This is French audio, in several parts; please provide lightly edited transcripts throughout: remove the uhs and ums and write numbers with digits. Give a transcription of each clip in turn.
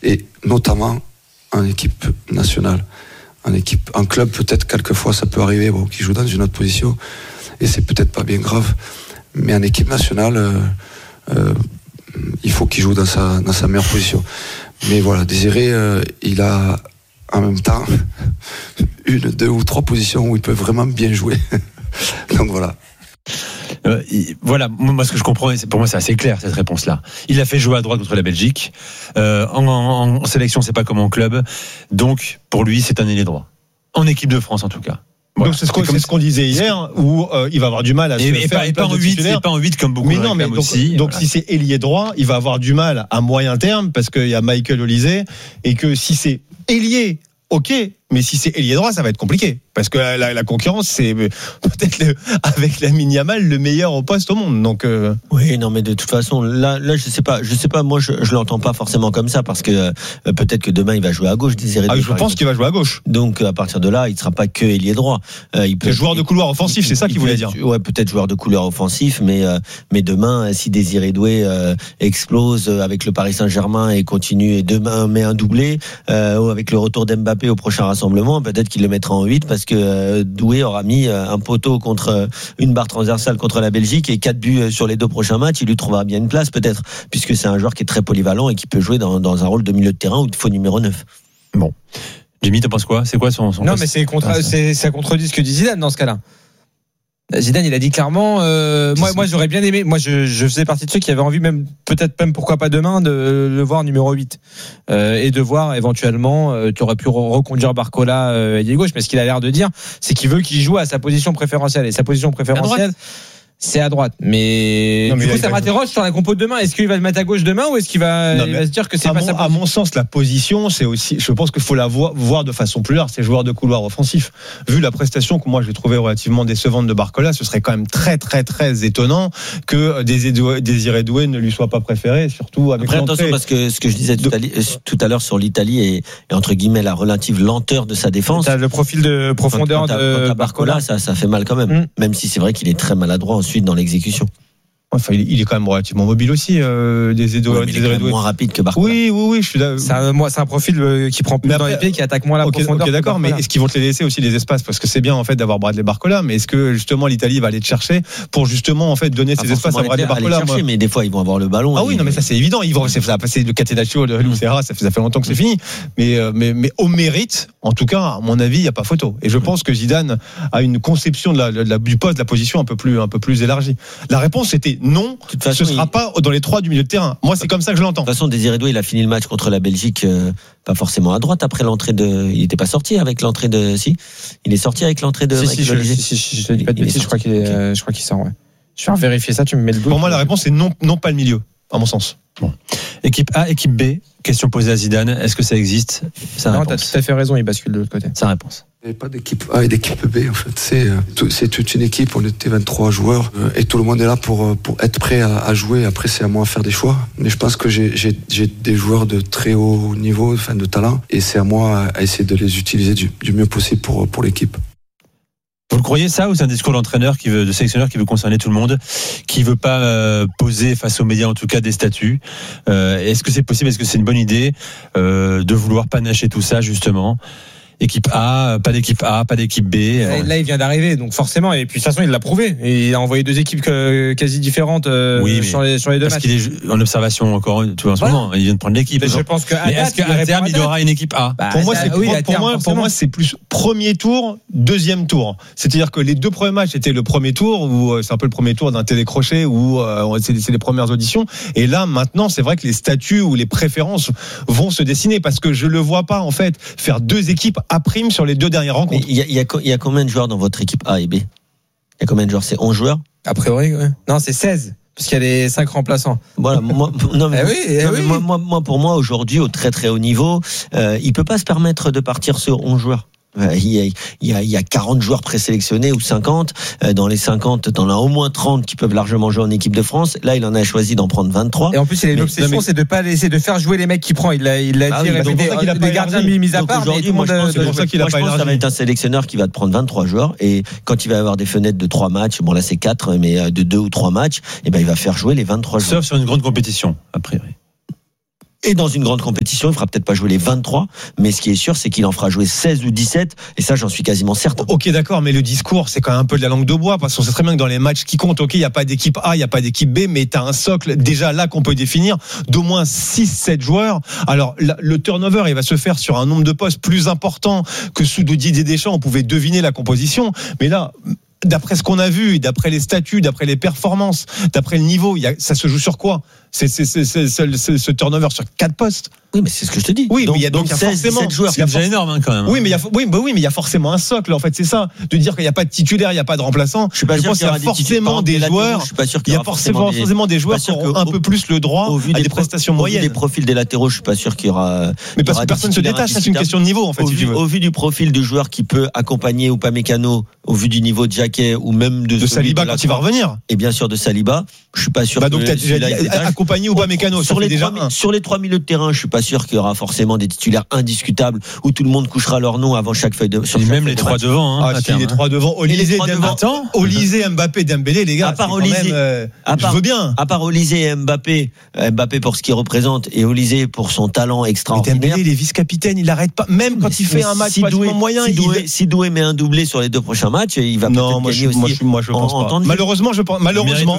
et notamment en équipe nationale. En club, peut-être quelquefois ça peut arriver, qu'il joue dans une autre position, et c'est peut-être pas bien grave, mais en équipe nationale, il faut qu'il joue dans sa meilleure position. Mais voilà, Désiré, il a en même temps 1, 2 ou 3 positions où il peut vraiment bien jouer. Donc voilà. Voilà, moi ce que je comprends, pour moi c'est assez clair cette réponse-là. Il a fait jouer à droite contre la Belgique. En sélection, c'est pas comme en club. Donc pour lui, c'est un ailier droit. En équipe de France en tout cas. Voilà. Donc c'est ce qu'on disait hier, où il va avoir du mal à se faire et pas en 8, c'est pas en 8 comme beaucoup. Mais non, mais donc voilà. Si c'est ailier droit, il va avoir du mal à moyen terme parce qu'il y a Michael Olise, et que si c'est ailier, ok, mais si c'est ailier droit, ça va être compliqué. Parce que la concurrence, c'est peut-être avec Lamine Yamal le meilleur au poste au monde. Donc oui, non, mais de toute façon, là, je sais pas. Moi, je l'entends pas forcément comme ça, parce que peut-être que demain il va jouer à gauche. Je pense qu'il va jouer à gauche. Donc à partir de là, il sera pas que ailier droit. Il peut joueur de couloir offensif, c'est ça qu'il voulait dire. Ouais, peut-être joueur de couloir offensif, mais demain, si Désiré Doué explose avec le Paris Saint-Germain et continue, et demain met un doublé, avec le retour d'Mbappé au prochain rassemblement, peut-être qu'il le mettra en 8 parce que Doué aura mis un poteau contre une barre transversale contre la Belgique et 4 buts sur les 2 prochains matchs. Il lui trouvera bien une place peut-être, puisque c'est un joueur qui est très polyvalent et qui peut jouer dans un rôle de milieu de terrain ou de faux numéro 9. Bon, Jimmy, t'en penses quoi ? C'est quoi son Non, mais ça contredit ce que dit Zidane dans ce cas-là. Zidane, il a dit clairement, moi j'aurais bien aimé, moi je faisais partie de ceux qui avaient envie, peut-être pourquoi pas demain, de le voir numéro 8 et de voir éventuellement tu aurais pu reconduire Barcola ailier gauche, mais ce qu'il a l'air de dire, c'est qu'il veut qu'il joue à sa position préférentielle, et sa position préférentielle c'est à droite. Mais du coup, ça m'interroge sur la compo de demain. Est-ce qu'il va se mettre à gauche demain, ou est-ce qu'il va se dire que c'est pas sa position ? À mon sens, la position, c'est aussi, je pense qu'il faut la voir de façon plus large. C'est joueur de couloir offensif. Vu la prestation que moi j'ai trouvé relativement décevante de Barcola, ce serait quand même très très très étonnant que Désiré Doué ne lui soit pas préféré, surtout avec l'entrée. Attention, parce que ce que je disais tout à l'heure sur l'Italie et entre guillemets la relative lenteur de sa défense. T'as le profil de profondeur de Barcola, ça fait mal quand même. Même si c'est vrai qu'il est très maladroit dans l'exécution. Enfin, il est quand même relativement mobile aussi. Désiré Doué, il est quand même moins rapide que Barcola. Oui, je suis là. C'est un profil qui prend plus dans les pieds, qui attaque moins la profondeur. Ok, d'accord, mais est-ce qu'ils vont te les laisser aussi les espaces ? Parce que c'est bien en fait d'avoir Bradley Barcola, mais est-ce que justement l'Italie va aller te chercher pour justement en fait donner ces espaces à Bradley Barcola ? Mais des fois ils vont avoir le ballon. Ah oui, non, mais ça c'est évident. Ça va passer de Catenaccio, de Lucera, ça fait longtemps que c'est fini. Mais au mérite, en tout cas, à mon avis, il y a pas photo. Et je pense que Zidane a une conception du poste, de la position un peu plus élargie. La réponse était non. Ce sera pas dans les 3 du milieu de terrain. Moi, c'est comme ça que je l'entends. De toute façon, Désiré Doué, il a fini le match contre la Belgique, pas forcément à droite après l'entrée de. Il n'était pas sorti avec l'entrée de. Si, il est sorti avec l'entrée de. Si, je te dis pas de bêtises. Je crois qu'il sort. Ouais. Je vais vérifier ça. Tu me mets le doute. Pour moi, la réponse est non, pas le milieu, à mon sens. Bon. Équipe A, équipe B. Question posée à Zidane. Est-ce que ça existe ? Non, t'as tout à fait raison. Il bascule de l'autre côté. Sa réponse. Il n'y a pas d'équipe A et d'équipe B en fait. C'est toute une équipe, on était 23 joueurs et tout le monde est là pour être prêt à jouer. Après c'est à moi de faire des choix. Mais je pense que j'ai des joueurs de très haut niveau, de talent, et c'est à moi à essayer de les utiliser du mieux possible pour l'équipe. Vous le croyez ça, ou c'est un discours de sélectionneur qui veut concerner tout le monde, qui veut pas poser face aux médias en tout cas des statuts ? Est-ce que c'est possible ? Est-ce que c'est une bonne idée de vouloir panacher tout ça justement ? Équipe A, pas d'équipe A, pas d'équipe B. Là, il vient d'arriver, donc forcément. Et puis de toute façon, il l'a prouvé. Et il a envoyé 2 équipes quasi différentes sur les 2 matchs. Parce qu'il est en observation encore, tu vois, en ce moment. Il vient de prendre l'équipe. Je pense que est-ce qu'à terme, il aura une équipe A ? Pour moi, c'est plus premier tour, deuxième tour. C'est-à-dire que les 2 premiers matchs étaient le premier tour, où c'est un peu le premier tour d'un télécrochet, où c'est les premières auditions. Et là, maintenant, c'est vrai que les statuts ou les préférences vont se dessiner, parce que je le vois pas, en fait, faire 2 équipes à prime sur les 2 dernières rencontres. Il y a combien de joueurs dans votre équipe A et B ? Il y a combien de joueurs ? C'est 11 joueurs ? A priori, ouais. Non, c'est 16. Parce qu'il y a les 5 remplaçants. Voilà, moi, pour moi, aujourd'hui, au très très haut niveau, il peut pas se permettre de partir sur 11 joueurs. Il y a 40 joueurs présélectionnés ou 50. Dans les 50, t'en as au moins 30 qui peuvent largement jouer en équipe de France. Là, il en a choisi d'en prendre 23. Et en plus, il a une obsession, c'est de pas laisser, de faire jouer les mecs qui prend. Il l'a dit, des gardiens mis à part. Aujourd'hui, moi, je pense que ça va être un sélectionneur qui va te prendre 23 joueurs. Et quand il va avoir des fenêtres de 3 matchs, bon là c'est 4, mais de 2 ou 3 matchs, et ben il va faire jouer les 23 joueurs. Sauf sur une grande compétition, a priori. Et dans une grande compétition, il fera peut-être pas jouer les 23, mais ce qui est sûr, c'est qu'il en fera jouer 16 ou 17, et ça, j'en suis quasiment certain. Ok, d'accord, mais le discours, c'est quand même un peu de la langue de bois, parce qu'on sait très bien que dans les matchs qui comptent, ok, il n'y a pas d'équipe A, il n'y a pas d'équipe B, mais tu as un socle déjà là qu'on peut définir d'au moins 6-7 joueurs. Alors, le turnover, il va se faire sur un nombre de postes plus important que sous Didier Deschamps, on pouvait deviner la composition, mais là, d'après ce qu'on a vu, d'après les statuts, d'après les performances, d'après le niveau, ça se joue sur quoi ? C'est ce turnover sur 4 postes. Oui, mais c'est ce que je te dis. Oui, mais il y a 16, forcément 17 joueurs. C'est déjà énorme quand même. Oui, mais il y a forcément un socle. En fait, c'est ça, de dire qu'il n'y a pas de titulaire, il n'y a pas de remplaçant. Je pense qu'il y a forcément des joueurs. Je suis pas sûr qu'il y aura forcément des joueurs qui auront un peu plus le droit à des prestations moyennes. Au vu des profils des latéraux, je suis pas sûr qu'il y aura. Mais parce que personne se détache, c'est une question de niveau en fait. Au vu du profil du joueur qui peut accompagner Upamecano, au vu du niveau de Jacquet ou même de Saliba quand il va revenir. Et bien sûr de Saliba, je suis pas sûr. Donc tu as déjà accompagné Upamecano sur les 3 milieux de terrain, je suis pas sûr qu'il y aura forcément des titulaires indiscutables où tout le monde couchera leur nom avant chaque feuille de. Et même les 3 devant. Les 3 devant. Olysée, Mbappé, Dembélé, les gars. À part Olysée, je veux bien. À part Olysée et Mbappé pour ce qu'il représente et Olysée pour son talent extraordinaire. Dembélé, il est vice-capitaine, il n'arrête pas. Même quand il fait un match moyen, si Doué met un doublé sur les 2 prochains matchs, il va peut-être gagner aussi. Moi, je pense pas. Malheureusement, je pense. Malheureusement,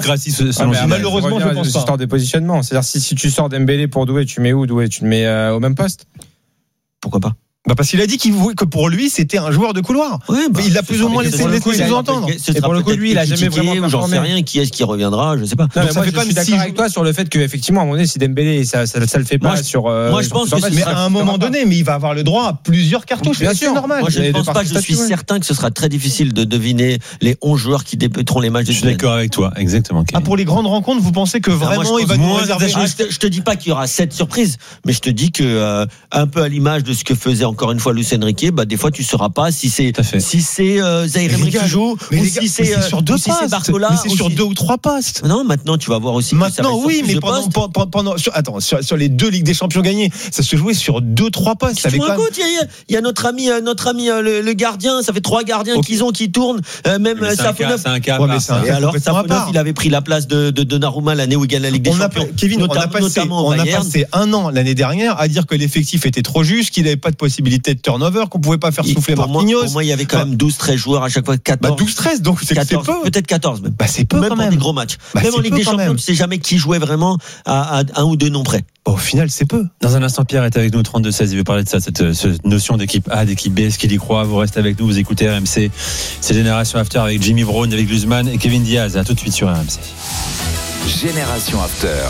je pense pas. Histoire de positionnement. C'est-à-dire si tu sors Dembélé pour Doué, tu mets où Doué ? Tu le mets au même poste ? Pourquoi pas ? Parce qu'il a dit que pour lui c'était un joueur de couloir. Oui, il a plus ou moins laissé sous-entendre. Et pour le coup, lui, il a jamais vraiment performé. J'en sais rien. Qui est-ce qui reviendra ? Je sais pas. Non, moi, je suis d'accord avec toi sur le fait qu'effectivement, à un moment donné, si Dembélé, ça le fait pas sur. Moi, je pense que mais à un moment donné, mais il va avoir le droit à plusieurs cartouches. Bien sûr, c'est normal. Moi, je ne pense pas. Je suis certain que ce sera très difficile de deviner les 11 joueurs qui débuteront les matchs. Je suis d'accord avec toi, exactement. Pour les grandes rencontres, vous pensez que vraiment il va nous réserver ? Je te dis pas qu'il y aura 7 surprises, mais je te dis que un peu à l'image de ce que faisait encore une fois Luis Enrique, des fois tu sauras pas si c'est Zaïre Emery qui joue ou si c'est Barcola. Mais c'est sur 2 ou 3 postes. Non, maintenant tu vas voir aussi. Maintenant oui, mais pendant sur les 2 Ligues des Champions gagnées, ça se jouait sur 2-3 postes. Il y a notre ami le gardien, ça fait 3 gardiens qu'ils ont qui tournent. Même Safonov. C'est un cas. Et alors Safonov, il avait pris la place de Donnarumma l'année où il gagne la Ligue des Champions. Kevin, on a passé un an l'année dernière à dire que l'effectif était trop juste, qu'il n'avait pas de possibilité de turnover, qu'on pouvait pas faire souffler Marquinhos. Pour moi, il y avait quand même 12-13 joueurs à chaque fois, 14. 12-13, donc c'est 14, peu. Peut-être 14 même. C'est peu même quand pour même. Des gros matchs. Même en Ligue des Champions, tu sais jamais qui jouait vraiment à 1 ou 2 noms près. Au final, c'est peu. Dans un instant, Pierre est avec nous, 32-16. Il veut parler de ça, cette notion d'équipe A, d'équipe B. Est-ce qu'il y croit ? Vous restez avec nous, vous écoutez RMC. C'est Génération After avec Jimmy Brown, avec Guzman et Kevin Diaz. À tout de suite sur RMC. Génération After.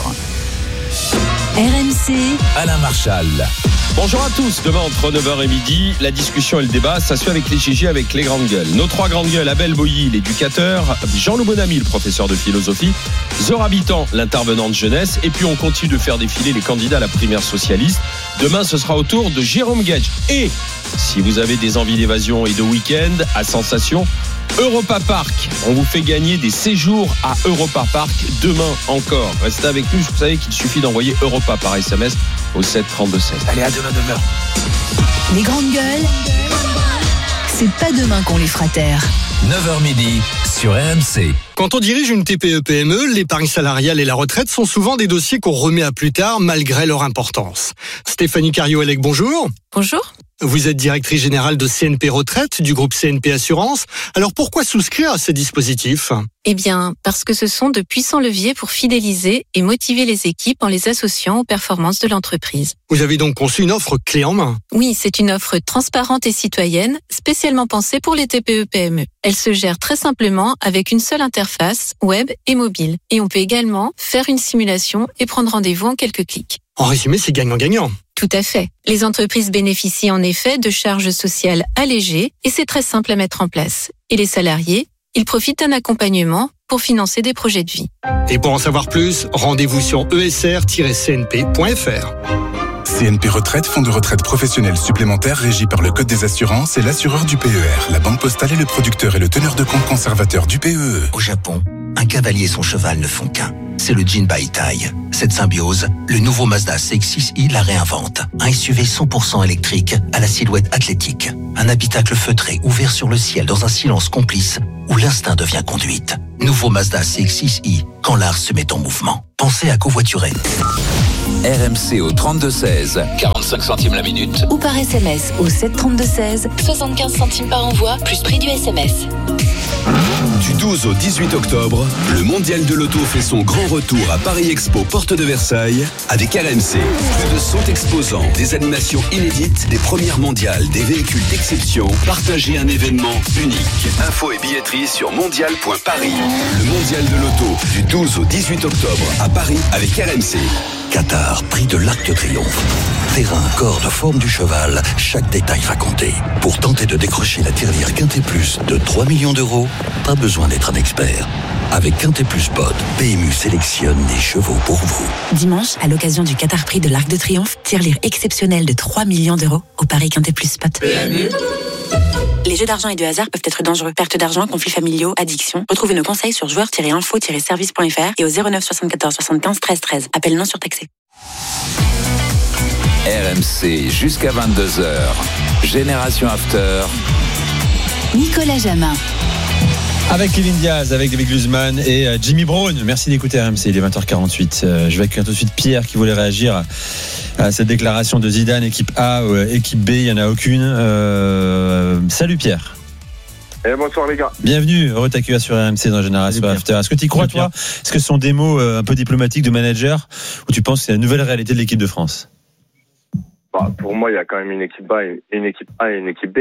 RMC, Alain Marchal. Bonjour à tous, demain entre 9h et midi, la discussion et le débat, ça se fait avec les GG, avec les grandes gueules. Nos 3 grandes gueules, Abel Boilly, l'éducateur, Jean-Loup Bonamy, le professeur de philosophie, Zora Bitan, l'intervenant de jeunesse, et puis on continue de faire défiler les candidats à la primaire socialiste. Demain, ce sera au tour de Jérôme Gage. Et si vous avez des envies d'évasion et de week-end, à sensation, Europa Park, on vous fait gagner des séjours à Europa Park demain encore. Restez avec nous, vous savez qu'il suffit d'envoyer Europa par SMS au 7 32 16. Allez, à demain 9h. les grandes gueules, c'est pas demain qu'on les fera taire. 9h midi sur RMC. Quand on dirige une TPE-PME, l'épargne salariale et la retraite sont souvent des dossiers qu'on remet à plus tard malgré leur importance. Stéphanie Cario-Elec, bonjour. Bonjour. Vous êtes directrice générale de CNP Retraite du groupe CNP Assurance. Alors pourquoi souscrire à ces dispositifs ? Eh bien, parce que ce sont de puissants leviers pour fidéliser et motiver les équipes en les associant aux performances de l'entreprise. Vous avez donc conçu une offre clé en main. Oui, c'est une offre transparente et citoyenne, spécialement pensée pour les TPE-PME. Elle se gère très simplement avec une seule interface, web et mobile. Et on peut également faire une simulation et prendre rendez-vous en quelques clics. En résumé, c'est gagnant-gagnant. Tout à fait. Les entreprises bénéficient en effet de charges sociales allégées et c'est très simple à mettre en place. Et les salariés, ils profitent d'un accompagnement pour financer des projets de vie. Et pour en savoir plus, rendez-vous sur esr-cnp.fr. CNP Retraite, fonds de retraite professionnel supplémentaire régi par le Code des assurances et l'assureur du PER. La Banque Postale est le producteur et le teneur de compte conservateur du PEE. Au Japon, un cavalier et son cheval ne font qu'un. C'est le Jinbai Tai. Cette symbiose, le nouveau Mazda CX-6i la réinvente. Un SUV 100% électrique à la silhouette athlétique. Un habitacle feutré ouvert sur le ciel dans un silence complice où l'instinct devient conduite. Nouveau Mazda CX-6i, quand l'art se met en mouvement. Pensez à covoiturer. RMC au 32-16, 45 centimes la minute. Ou par SMS au 732-16, 75 centimes par envoi, plus prix du SMS. Du 12 au 18 octobre, le Mondial de l'Auto fait son grand retour à Paris Expo, porte de Versailles, avec RMC. Plus de 100 exposants, des animations inédites, des premières mondiales, des véhicules d'exception. Partagez un événement unique. Infos et billetterie sur mondial.paris. Le Mondial de l'Auto, du 12 au 18 octobre, à Paris, avec RMC. Qatar, prix de l'Arc de Triomphe. Terrain, corde, forme du cheval, chaque détail va compter. Pour tenter de décrocher la tirelire Quintet Plus de 3 millions d'euros, pas besoin d'être un expert. Avec Quintet Plus Pod, PMU sélectionne des chevaux pour vous. Dimanche, à l'occasion du Qatar Prix de l'Arc de Triomphe, tirelire exceptionnelle de 3 millions d'euros au Paris Quintet Plus Spot. PMU. Les jeux d'argent et de hasard peuvent être dangereux. Perte d'argent, conflits familiaux, addiction. Retrouvez nos conseils sur joueurs-info-service.fr et au 09 74 75 13 13. Appel non surtaxé. RMC jusqu'à 22h. Génération After. Nicolas Jamin. Avec Kevin Diaz, avec David Guzman et Jimmy Brown. Merci d'écouter RMC, il est 20h48. Je vais accueillir tout de suite Pierre qui voulait réagir à cette déclaration de Zidane, équipe A ou équipe B, il n'y en a aucune. Salut Pierre. Bonsoir les gars. Bienvenue, heureux de t'accueillir sur RMC dans Génération After. Est-ce que tu y crois toi ? Est-ce que ce sont des mots un peu diplomatiques de manager ou tu penses que c'est la nouvelle réalité de l'équipe de France ? Pour moi, il y a quand même une équipe A et une équipe B.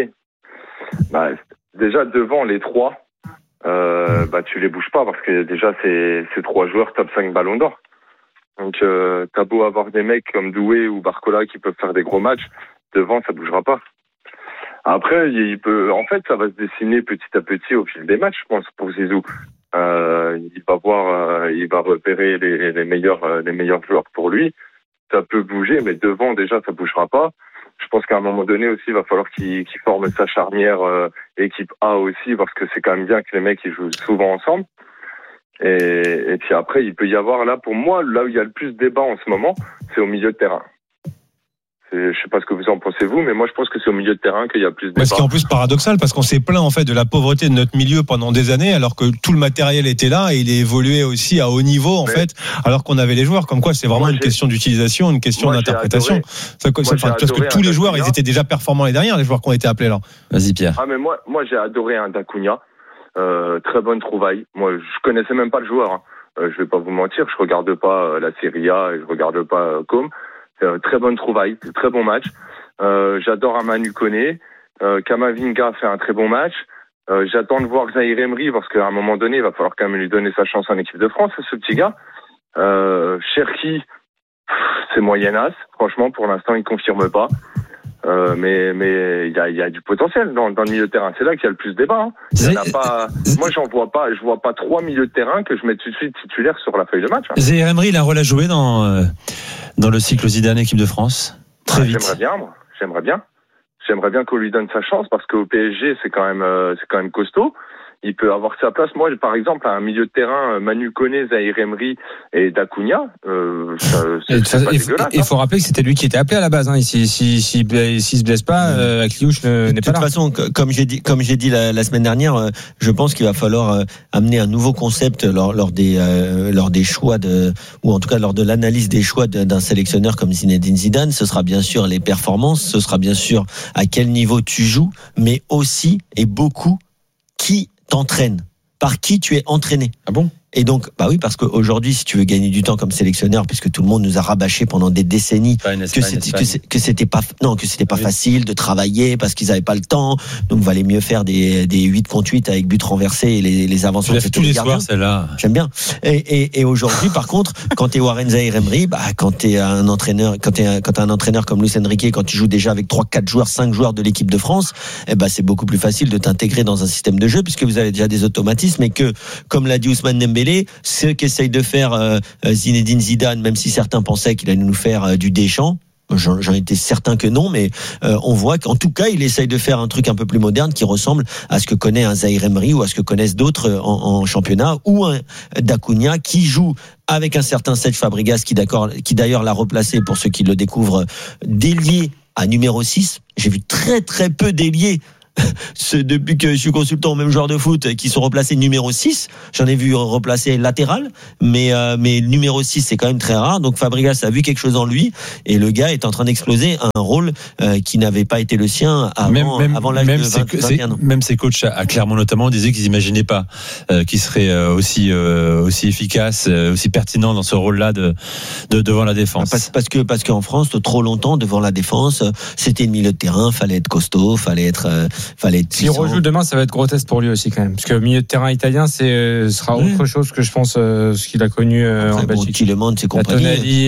Déjà devant les trois, tu les bouges pas parce que déjà c'est 3 joueurs top 5 ballons d'or. Donc t'as beau avoir des mecs comme Doué ou Barcola qui peuvent faire des gros matchs, devant ça bougera pas. Après ça va se dessiner petit à petit au fil des matchs, je pense, pour Zizou. Il va repérer les meilleurs joueurs pour lui. Ça peut bouger, mais devant déjà ça bougera pas. Je pense qu'à un moment donné aussi, il va falloir qu'il forme sa charnière équipe A aussi, parce que c'est quand même bien que les mecs ils jouent souvent ensemble. Et puis après, il peut y avoir là, pour moi, là où il y a le plus de débat en ce moment, c'est au milieu de terrain. Je sais pas ce que vous en pensez vous, mais moi je pense que c'est au milieu de terrain qu'il y a plus de débat. Ce qui est en plus paradoxal, parce qu'on s'est plaint en fait de la pauvreté de notre milieu pendant des années, alors que tout le matériel était là et il évoluait aussi à haut niveau fait, alors qu'on avait les joueurs. Comme quoi, c'est vraiment une question d'utilisation, une question d'interprétation. Parce que tous les joueurs, ils étaient déjà performants les derniers, les joueurs qui ont été appelés là. Vas-y Pierre. Ah mais moi j'ai adoré un D'Acunha, très bonne trouvaille. Moi je connaissais même pas le joueur. Je vais pas vous mentir, je regarde pas la Serie A et je regarde pas Com. Très bonne trouvaille, très bon match. J'adore un Manu Koné. Kamavinga fait un très bon match. J'attends de voir Zahir Emery parce qu'à un moment donné, il va falloir quand même lui donner sa chance en équipe de France, ce petit gars. Cherki, c'est moyenasse. Franchement, pour l'instant, il confirme pas. Mais il y a du potentiel dans le milieu de terrain. C'est là qu'il y a le plus de débat. Moi, je vois pas 3 milieux de terrain que je mets tout de suite titulaire sur la feuille de match. Zahir Emery, il a un rôle à jouer dans le cycle Zidane équipe de France. Très vite. J'aimerais bien qu'on lui donne sa chance parce qu'au PSG, c'est quand même costaud. Il peut avoir sa place. Moi, par exemple, à un milieu de terrain, Manu Koné, Zahir Emery et D'Acunha, il faut rappeler que c'était lui qui était appelé à la base. S'il se blesse pas, Akliouche n'est pas là. De toute façon, comme j'ai dit la semaine dernière, je pense qu'il va falloir amener un nouveau concept lors des choix ou en tout cas lors de l'analyse des choix d'un sélectionneur comme Zinedine Zidane. Ce sera bien sûr les performances, ce sera bien sûr à quel niveau tu joues, mais aussi et beaucoup qui t'entraîne, par qui tu es entraîné. Ah bon ? Et donc, oui, parce qu'aujourd'hui, si tu veux gagner du temps comme sélectionneur, puisque tout le monde nous a rabâché pendant des décennies que c'était pas facile de travailler parce qu'ils avaient pas le temps, donc il valait mieux faire des 8 contre 8 avec but renversé et les avancements. Je tous les soirs, celle-là. J'aime bien. Et aujourd'hui, par contre, quand t'es Warren Zahir Emery, quand t'es un entraîneur, quand t'as un entraîneur comme Luis Enrique, quand tu joues déjà avec 3, 4 joueurs, 5 joueurs de l'équipe de France, c'est beaucoup plus facile de t'intégrer dans un système de jeu puisque vous avez déjà des automatismes et que, comme l'a dit Ousmane Dembélé, ce qu'essaye de faire Zinedine Zidane, même si certains pensaient qu'il allait nous faire du Deschamps, j'en étais certain que non, mais on voit qu'en tout cas il essaye de faire un truc un peu plus moderne qui ressemble à ce que connaît un Zahir Emery ou à ce que connaissent d'autres en championnat, ou un D'Acunha qui joue avec un certain Serge Fabregas qui d'ailleurs l'a replacé, pour ceux qui le découvrent, d'ailier à numéro 6. J'ai vu très très peu d'ailiers depuis que je suis consultant, même joueur de foot, qui sont replacés numéro 6. J'en ai vu replacer latéral, mais numéro 6, c'est quand même très rare. Donc Fabregas a vu quelque chose en lui, et le gars est en train d'exploser un rôle qui n'avait pas été le sien avant l'âge de 21 ans. Même ses coachs à Clermont notamment disaient qu'ils n'imaginaient pas qu'il serait aussi efficace, aussi pertinent dans ce rôle-là devant la défense. Parce qu'en France, trop longtemps, devant la défense, c'était le milieu de terrain, fallait être costaud, fallait être S'il rejoue demain, ça va être grotesque pour lui aussi quand même, parce que le milieu de terrain italien, sera autre chose que je pense ce qu'il a connu en Belgique. Tielemans, c'est compagnie.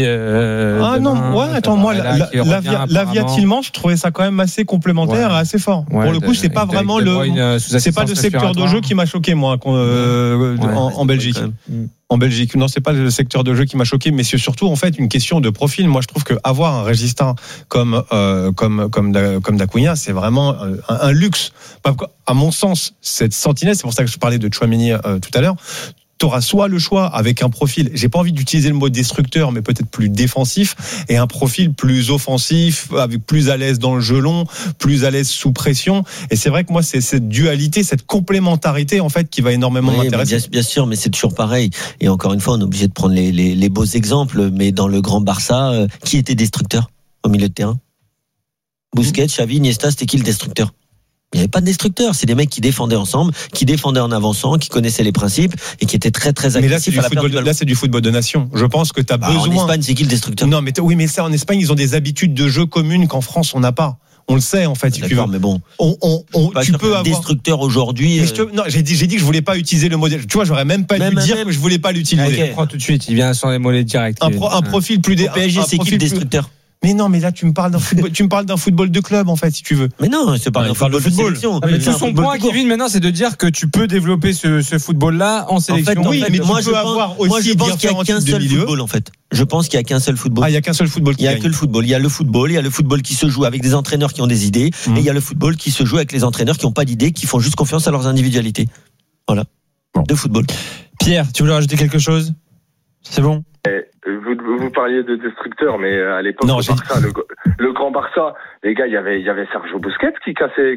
Moi Lavia Tielemans, je trouvais ça quand même assez complémentaire et assez fort. Pour le coup, c'est pas vraiment c'est pas le secteur de jeu qui m'a choqué moi en Belgique. En Belgique, non, c'est pas le secteur de jeu qui m'a choqué, mais c'est surtout en fait une question de profil. Moi, je trouve que avoir un résistant comme Dacunia, c'est vraiment un luxe. À mon sens, cette sentinelle, c'est pour ça que je parlais de Tchouaméni tout à l'heure. T'auras soit le choix avec un profil, j'ai pas envie d'utiliser le mot destructeur, mais peut-être plus défensif, et un profil plus offensif, avec plus à l'aise dans le jeu long, plus à l'aise sous pression. Et c'est vrai que moi, c'est cette dualité, cette complémentarité en fait qui va énormément m'intéresser. Bien sûr, mais c'est toujours pareil. Et encore une fois, on est obligé de prendre les beaux exemples. Mais dans le grand Barça, qui était destructeur au milieu de terrain? Busquets, Xavi, Iniesta, c'était qui le destructeur? Il n'y avait pas de destructeur, c'est des mecs qui défendaient ensemble, qui défendaient en avançant, qui connaissaient les principes et qui étaient très très agressifs. Mais là, c'est du football de nation. Je pense que tu as besoin. En Espagne, c'est qui le destructeur? Non, mais mais ça, en Espagne, ils ont des habitudes de jeu communes qu'en France, on n'a pas. On le sait en fait. D'accord, mais bon. Tu peux avoir destructeur aujourd'hui. Non, j'ai dit que je voulais pas utiliser le modèle. Tu vois, j'aurais même pas dû dire que je voulais pas l'utiliser. Prends tout de suite. Il vient sur les mollets directs. Un profil plus PSG, c'est qui le destructeur? Mais non, mais là tu me parles d'un football, d'un football de club en fait, si tu veux. Mais non, c'est pas un football de sélection. Tout son point, Kevin, maintenant, c'est de dire que tu peux développer ce football-là en sélection. En fait, mais moi je pense qu'il y a qu'un seul football en fait. Je pense qu'il y a qu'un seul football. Il y a qu'un seul football. Il y a que le football. Il y a le football qui se joue avec des entraîneurs qui ont des idées, et il y a le football qui se joue avec les entraîneurs qui n'ont pas d'idées, qui font juste confiance à leurs individualités. Voilà. De football. Pierre, tu voulais rajouter quelque chose? C'est bon. Vous parliez de destructeur, mais à l'époque, le grand Barça, les gars, il y avait Sergio Busquets qui cassait.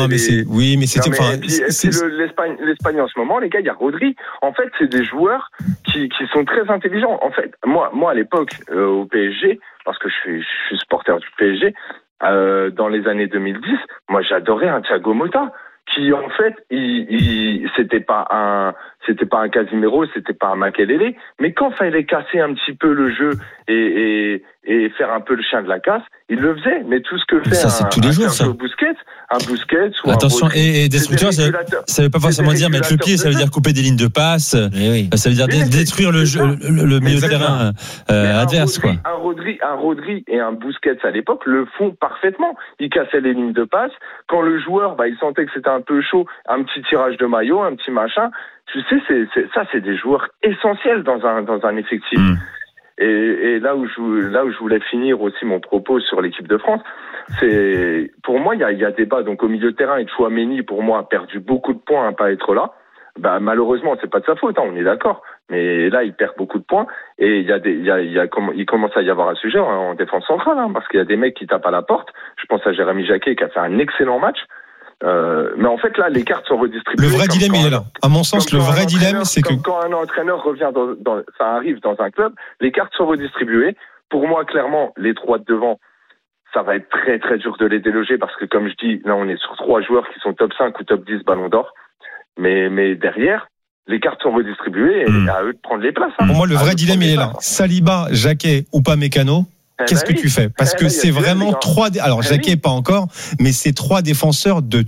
L'Espagne en ce moment, les gars, il y a Rodri. En fait, c'est des joueurs qui sont très intelligents. En fait, moi à l'époque, au PSG, parce que je suis supporter du PSG, dans les années 2010, moi j'adorais un Thiago Motta. Qui en fait, c'était pas un Casemiro, c'était pas un Makelele, mais quand fallait casser un petit peu le jeu et faire un peu le chien de la casse, il le faisait. Mais tout ce que fait un Busquets ou attention, un Rodri, et destructeur, ça veut pas forcément dire mettre le pied, ça veut dire couper des lignes de passe, ça veut dire détruire le milieu de terrain adverse, quoi. Un Rodri et un Busquets à l'époque le font parfaitement. Ils cassaient les lignes de passe. Quand le joueur, il sentait que c'était un peu chaud, un petit tirage de maillot, un petit machin. Tu sais, c'est des joueurs essentiels dans un effectif. Et là où je voulais finir aussi mon propos sur l'équipe de France, c'est pour moi il y a débat. Donc au milieu de terrain, et Tchouaméni pour moi a perdu beaucoup de points à pas être là. Malheureusement, c'est pas de sa faute, on est d'accord. Mais là, il perd beaucoup de points et il commence à y avoir un sujet en défense centrale, parce qu'il y a des mecs qui tapent à la porte. Je pense à Jérémy Jacquet qui a fait un excellent match. Mais en fait, là, les cartes sont redistribuées. Le vrai dilemme, il est là. À mon sens, le vrai dilemme, c'est que quand un entraîneur revient ça arrive dans un club, les cartes sont redistribuées. Pour moi, clairement, les trois de devant, ça va être très très dur de les déloger parce que, comme je dis, là, on est sur 3 joueurs qui sont top 5 ou top 10 Ballon d'Or. Mais derrière, les cartes sont redistribuées et à eux de prendre les places. Pour moi, le vrai dilemme, il est là. Saliba, Jacquet ou pas Mécano. Qu'est-ce que tu fais? Parce que c'est vraiment 3. Alors, Jacquet pas encore, mais c'est 3 défenseurs de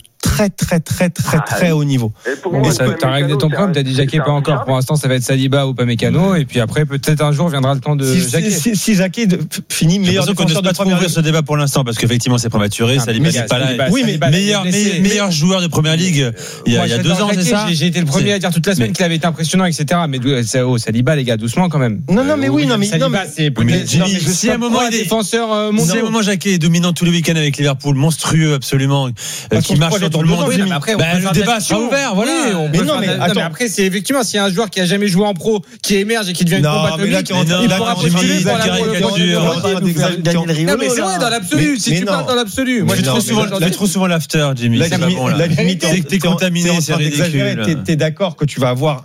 très haut niveau. T'as réglé ton problème, t'as dit Jacquet pas encore. Pour l'instant, ça va être Saliba ou pas Mécano, et puis après, peut-être un jour viendra le temps de Jacquet. Si Jacquet finit meilleur défenseur de première ligue. Ce débat pour l'instant, parce qu'effectivement, c'est prématuré. Saliba n'est pas là. Oui, mais meilleur joueur de première ligue il y a 2 ans, c'est ça? J'ai été le premier à dire toute la semaine qu'il avait été impressionnant, etc. Mais Saliba, les gars, doucement quand même. Non, mais Saliba, c'est si à un moment défenseur mondial. Si à un moment Jacquet est dominant tous les week-ends avec Liverpool, monstrueux absolument, qui marche tout le monde. Après, le débat sera ouvert, voilà. Mais après, c'est effectivement, s'il y a un joueur qui a jamais joué en pro, qui émerge et qui devient une bombe atomique, il pourra postuler pour la. Non, mais c'est vrai, dans l'absolu. Si tu parles dans l'absolu. Moi, je fais trop souvent l'after, Jimmy. La limite, t'es contaminé, c'est ridicule. T'es d'accord que tu vas avoir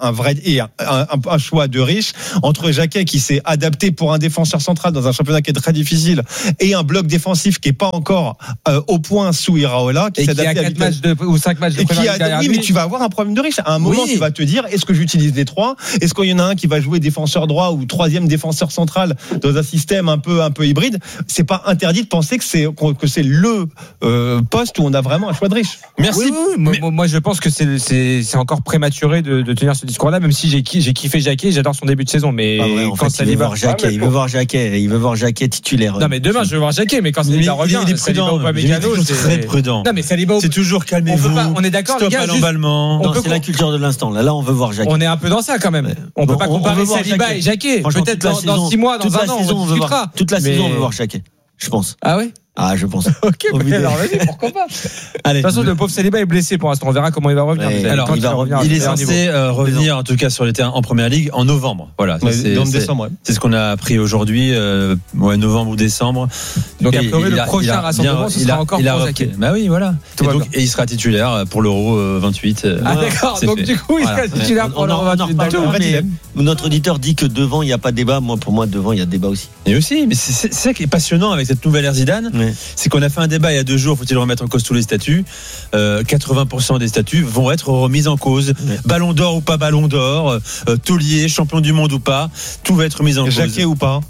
un choix de riche entre Jacquet qui s'est adapté pour un défenseur central dans un championnat qui est très difficile et un bloc défensif qui est pas encore au point sous Iraola, qui s'est adapté à 4 matchs ou 5 matchs de Premier League. Oui, mais tu vas avoir un problème de riche. À un moment, tu vas te dire, est-ce que j'utilise les trois? Est-ce qu'il y en a un qui va jouer défenseur droit ou troisième défenseur central dans un système un peu hybride? C'est pas interdit de penser que c'est le poste où on a vraiment un choix de riche. Merci. Moi, je pense que c'est encore prématuré de tenir ce discours-là, même si j'ai kiffé Jacquet, j'adore son début de saison, mais quand ça il veut voir Jacquet titulaire. Non, mais demain je veux voir Jacquet, mais quand Saliba revient, il est prudent. Il est très prudent. Non, mais Saliba, c'est toujours calmez-vous. On est d'accord, les gars. Non, c'est la culture de l'instant. Là, on veut voir Jacquet. On est un peu dans ça quand même. On peut pas comparer Saliba et Jacquet. Peut-être dans 6 mois, dans un an, on discutera. Toute la saison, on veut voir Jacquet. Je pense. Ah ouais? Ah, je pense. Ok, alors vas-y, pourquoi pas. Allez, de toute façon, le pauvre Saliba est blessé pour l'instant. On verra comment il va revenir. Alors, il est censé revenir, en tout cas, sur les terrains en première ligue en novembre. Voilà. C'est ce qu'on a appris aujourd'hui, novembre ou décembre. Donc, après le prochain rassemblement, ce sera encore pour Jacquet. Bah oui, voilà. Et il sera titulaire pour l'Euro 28. Ah, d'accord. Donc, du coup, il sera titulaire pour l'Euro 28. Notre auditeur dit que devant, il n'y a pas de débat. Moi, pour moi, devant, il y a débat aussi. Et aussi, mais c'est ça qui est passionnant avec cette nouvelle ère Zidane. C'est qu'on a fait un débat il y a 2 jours, faut-il remettre en cause tous les statuts? 80% des statuts vont être remis en cause. Ballon d'or ou pas ballon d'or, taulier, champion du monde ou pas, tout va être mis en cause. Jacquet ou pas?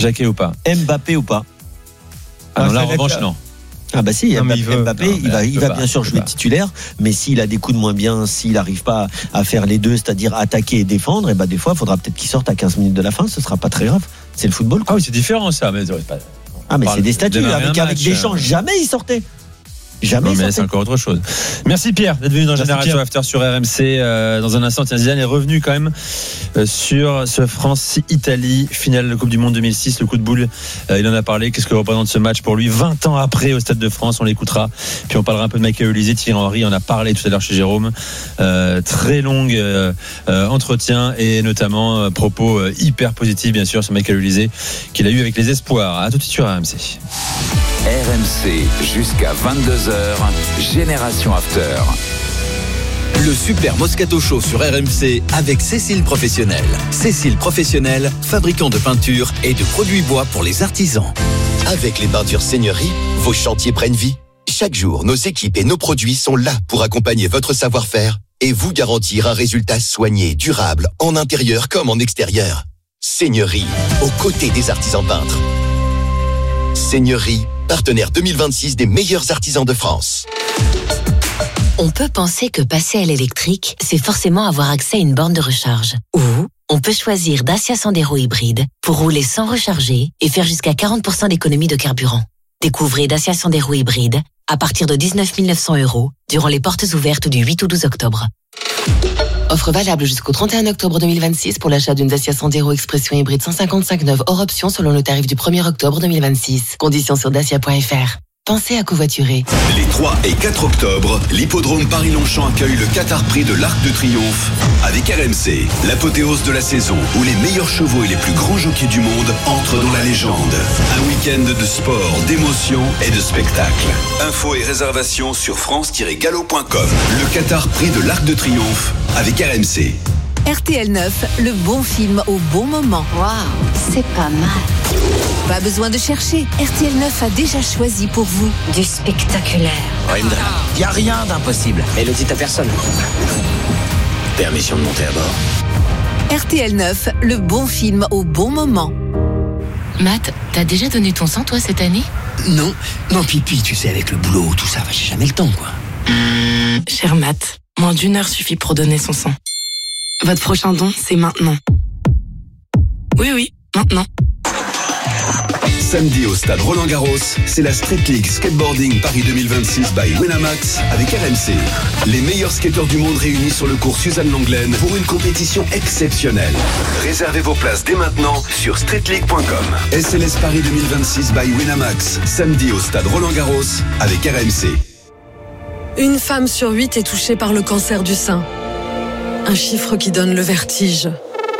Mbappé ou pas? Ah non, là en revanche non. Ah bah si, Mbappé, il va bien sûr jouer titulaire, mais s'il a des coups de moins bien, s'il n'arrive pas à faire les deux, c'est-à-dire attaquer et défendre, et bah des fois, il faudra peut-être qu'il sorte à 15 minutes de la fin, ce sera pas très grave. C'est le football, quoi. Ah oui, c'est différent ça, mais c'est des statuts, avec Deschamps, jamais il sortait. Jamais. Mais c'est encore autre chose. Merci Pierre d'être venu dans Génération After sur RMC. Dans un instant, Zidane est revenu quand même sur ce France-Italie, finale de Coupe du Monde 2006, le coup de boule. Il en a parlé. Qu'est-ce que représente ce match pour lui 20 ans après au Stade de France, on l'écoutera. Puis on parlera un peu de Michael Olise, Thierry Henry, on a parlé tout à l'heure chez Jérôme. Très long entretien et notamment propos hyper positifs bien sûr sur Michael Olise qu'il a eu avec les espoirs. À tout de suite sur RMC. RMC jusqu'à 22h, Génération After. Le Super Moscato Show sur RMC avec Cécile Professionnel. Cécile Professionnel, fabricant de peinture et de produits bois pour les artisans. Avec les peintures Seigneurie, vos chantiers prennent vie. Chaque jour, nos équipes et nos produits sont là pour accompagner votre savoir-faire et vous garantir un résultat soigné, durable, en intérieur comme en extérieur. Seigneurie, aux côtés des artisans peintres. Seigneurie, partenaire 2026 des meilleurs artisans de France. On peut penser que passer à l'électrique, c'est forcément avoir accès à une borne de recharge. Ou on peut choisir Dacia Sandero hybride pour rouler sans recharger et faire jusqu'à 40% d'économie de carburant. Découvrez Dacia Sandero hybride à partir de 19 900 € durant les portes ouvertes du 8 au 12 octobre. Offre valable jusqu'au 31 octobre 2026 pour l'achat d'une Dacia Sandero Expression hybride 155 neuve hors option selon le tarif du 1er octobre 2026. Conditions sur dacia.fr. Pensez à covoiturer. Les 3 et 4 octobre, l'hippodrome Paris-Longchamp accueille le Qatar Prix de l'Arc de Triomphe avec RMC, l'apothéose de la saison où les meilleurs chevaux et les plus grands jockeys du monde entrent dans la légende. Un week-end de sport, d'émotion et de spectacle. Infos et réservations sur france-gallo.com. Le Qatar Prix de l'Arc de Triomphe avec RMC. RTL 9, le bon film au bon moment. Waouh, c'est pas mal. Pas besoin de chercher. RTL 9 a déjà choisi pour vous du spectaculaire. Il n'y a rien d'impossible. Et le dit à personne. Permission de monter à bord. RTL 9, le bon film au bon moment. Matt, t'as déjà donné ton sang, toi, cette année? Non, Pipi, tu sais, avec le boulot, tout ça, j'ai jamais le temps, quoi. Cher Matt, moins d'1 heure suffit pour donner son sang. Votre prochain don, c'est maintenant. Oui, maintenant. Samedi au stade Roland-Garros, c'est la Street League Skateboarding Paris 2026 by Winamax avec RMC. Les meilleurs skateurs du monde réunis sur le cours Suzanne Lenglen pour une compétition exceptionnelle. Réservez vos places dès maintenant sur streetleague.com. SLS Paris 2026 by Winamax, samedi au stade Roland-Garros avec RMC. Une femme sur 8 est touchée par le cancer du sein. Un chiffre qui donne le vertige.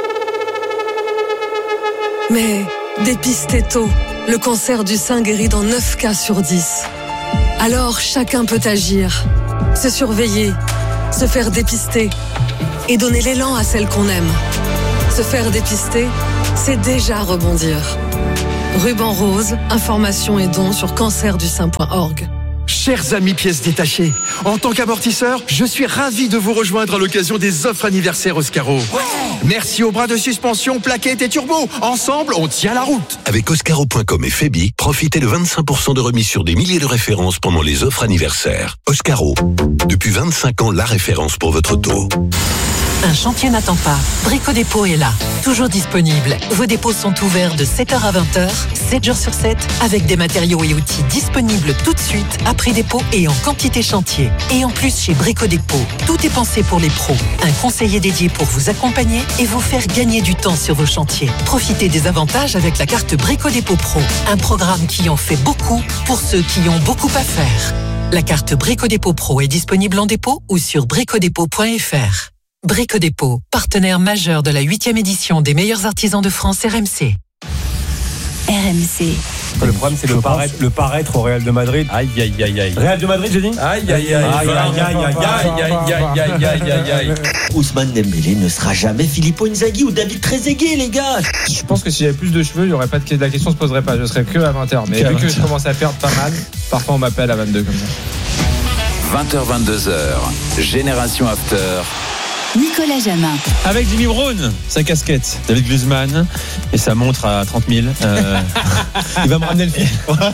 Mais dépistez tôt, le cancer du sein guérit dans 9 cas sur 10. Alors chacun peut agir, se surveiller, se faire dépister et donner l'élan à celle qu'on aime. Se faire dépister, c'est déjà rebondir. Ruban Rose, informations et dons sur cancerdussein.org. Chers amis pièces détachées, en tant qu'amortisseur, je suis ravi de vous rejoindre à l'occasion des offres anniversaires Oscaro. Ouais. Merci aux bras de suspension, plaquettes et turbo. Ensemble, on tient la route. Avec Oscaro.com et Febi, profitez de 25% de remise sur des milliers de références pendant les offres anniversaires. Oscaro, depuis 25 ans, la référence pour votre taux. Un chantier n'attend pas. Brico Dépôt est là, toujours disponible. Vos dépôts sont ouverts de 7h à 20h, 7 jours sur 7, avec des matériaux et outils disponibles tout de suite, à prix dépôt et en quantité chantier. Et en plus, chez Brico Dépôt, tout est pensé pour les pros. Un conseiller dédié pour vous accompagner et vous faire gagner du temps sur vos chantiers. Profitez des avantages avec la carte Brico Dépôt Pro, un programme qui en fait beaucoup pour ceux qui ont beaucoup à faire. La carte Brico Dépôt Pro est disponible en dépôt ou sur bricodépôt.fr. Brico Dépôt, partenaire majeur de la 8e édition des meilleurs artisans de France RMC. RMC. Le problème, c'est le paraître au Real de Madrid. Aïe, aïe, aïe, aïe. Real de Madrid, j'ai dit. Aïe, aïe, aïe. Ousmane Dembélé ne sera jamais Filippo Inzaghi ou David Trezeguet, les gars. Je pense que si j'avais plus de cheveux, il y aurait pas de la question se poserait pas. Je serais que à 20h. Mais vu que je commence à perdre pas mal, parfois on m'appelle à 22 comme ça. 20h, 22h. Génération After. Nicolas Jamin. Avec Jimmy Brown, sa casquette, David Guzman et sa montre à 30 000. Il va me ramener le film.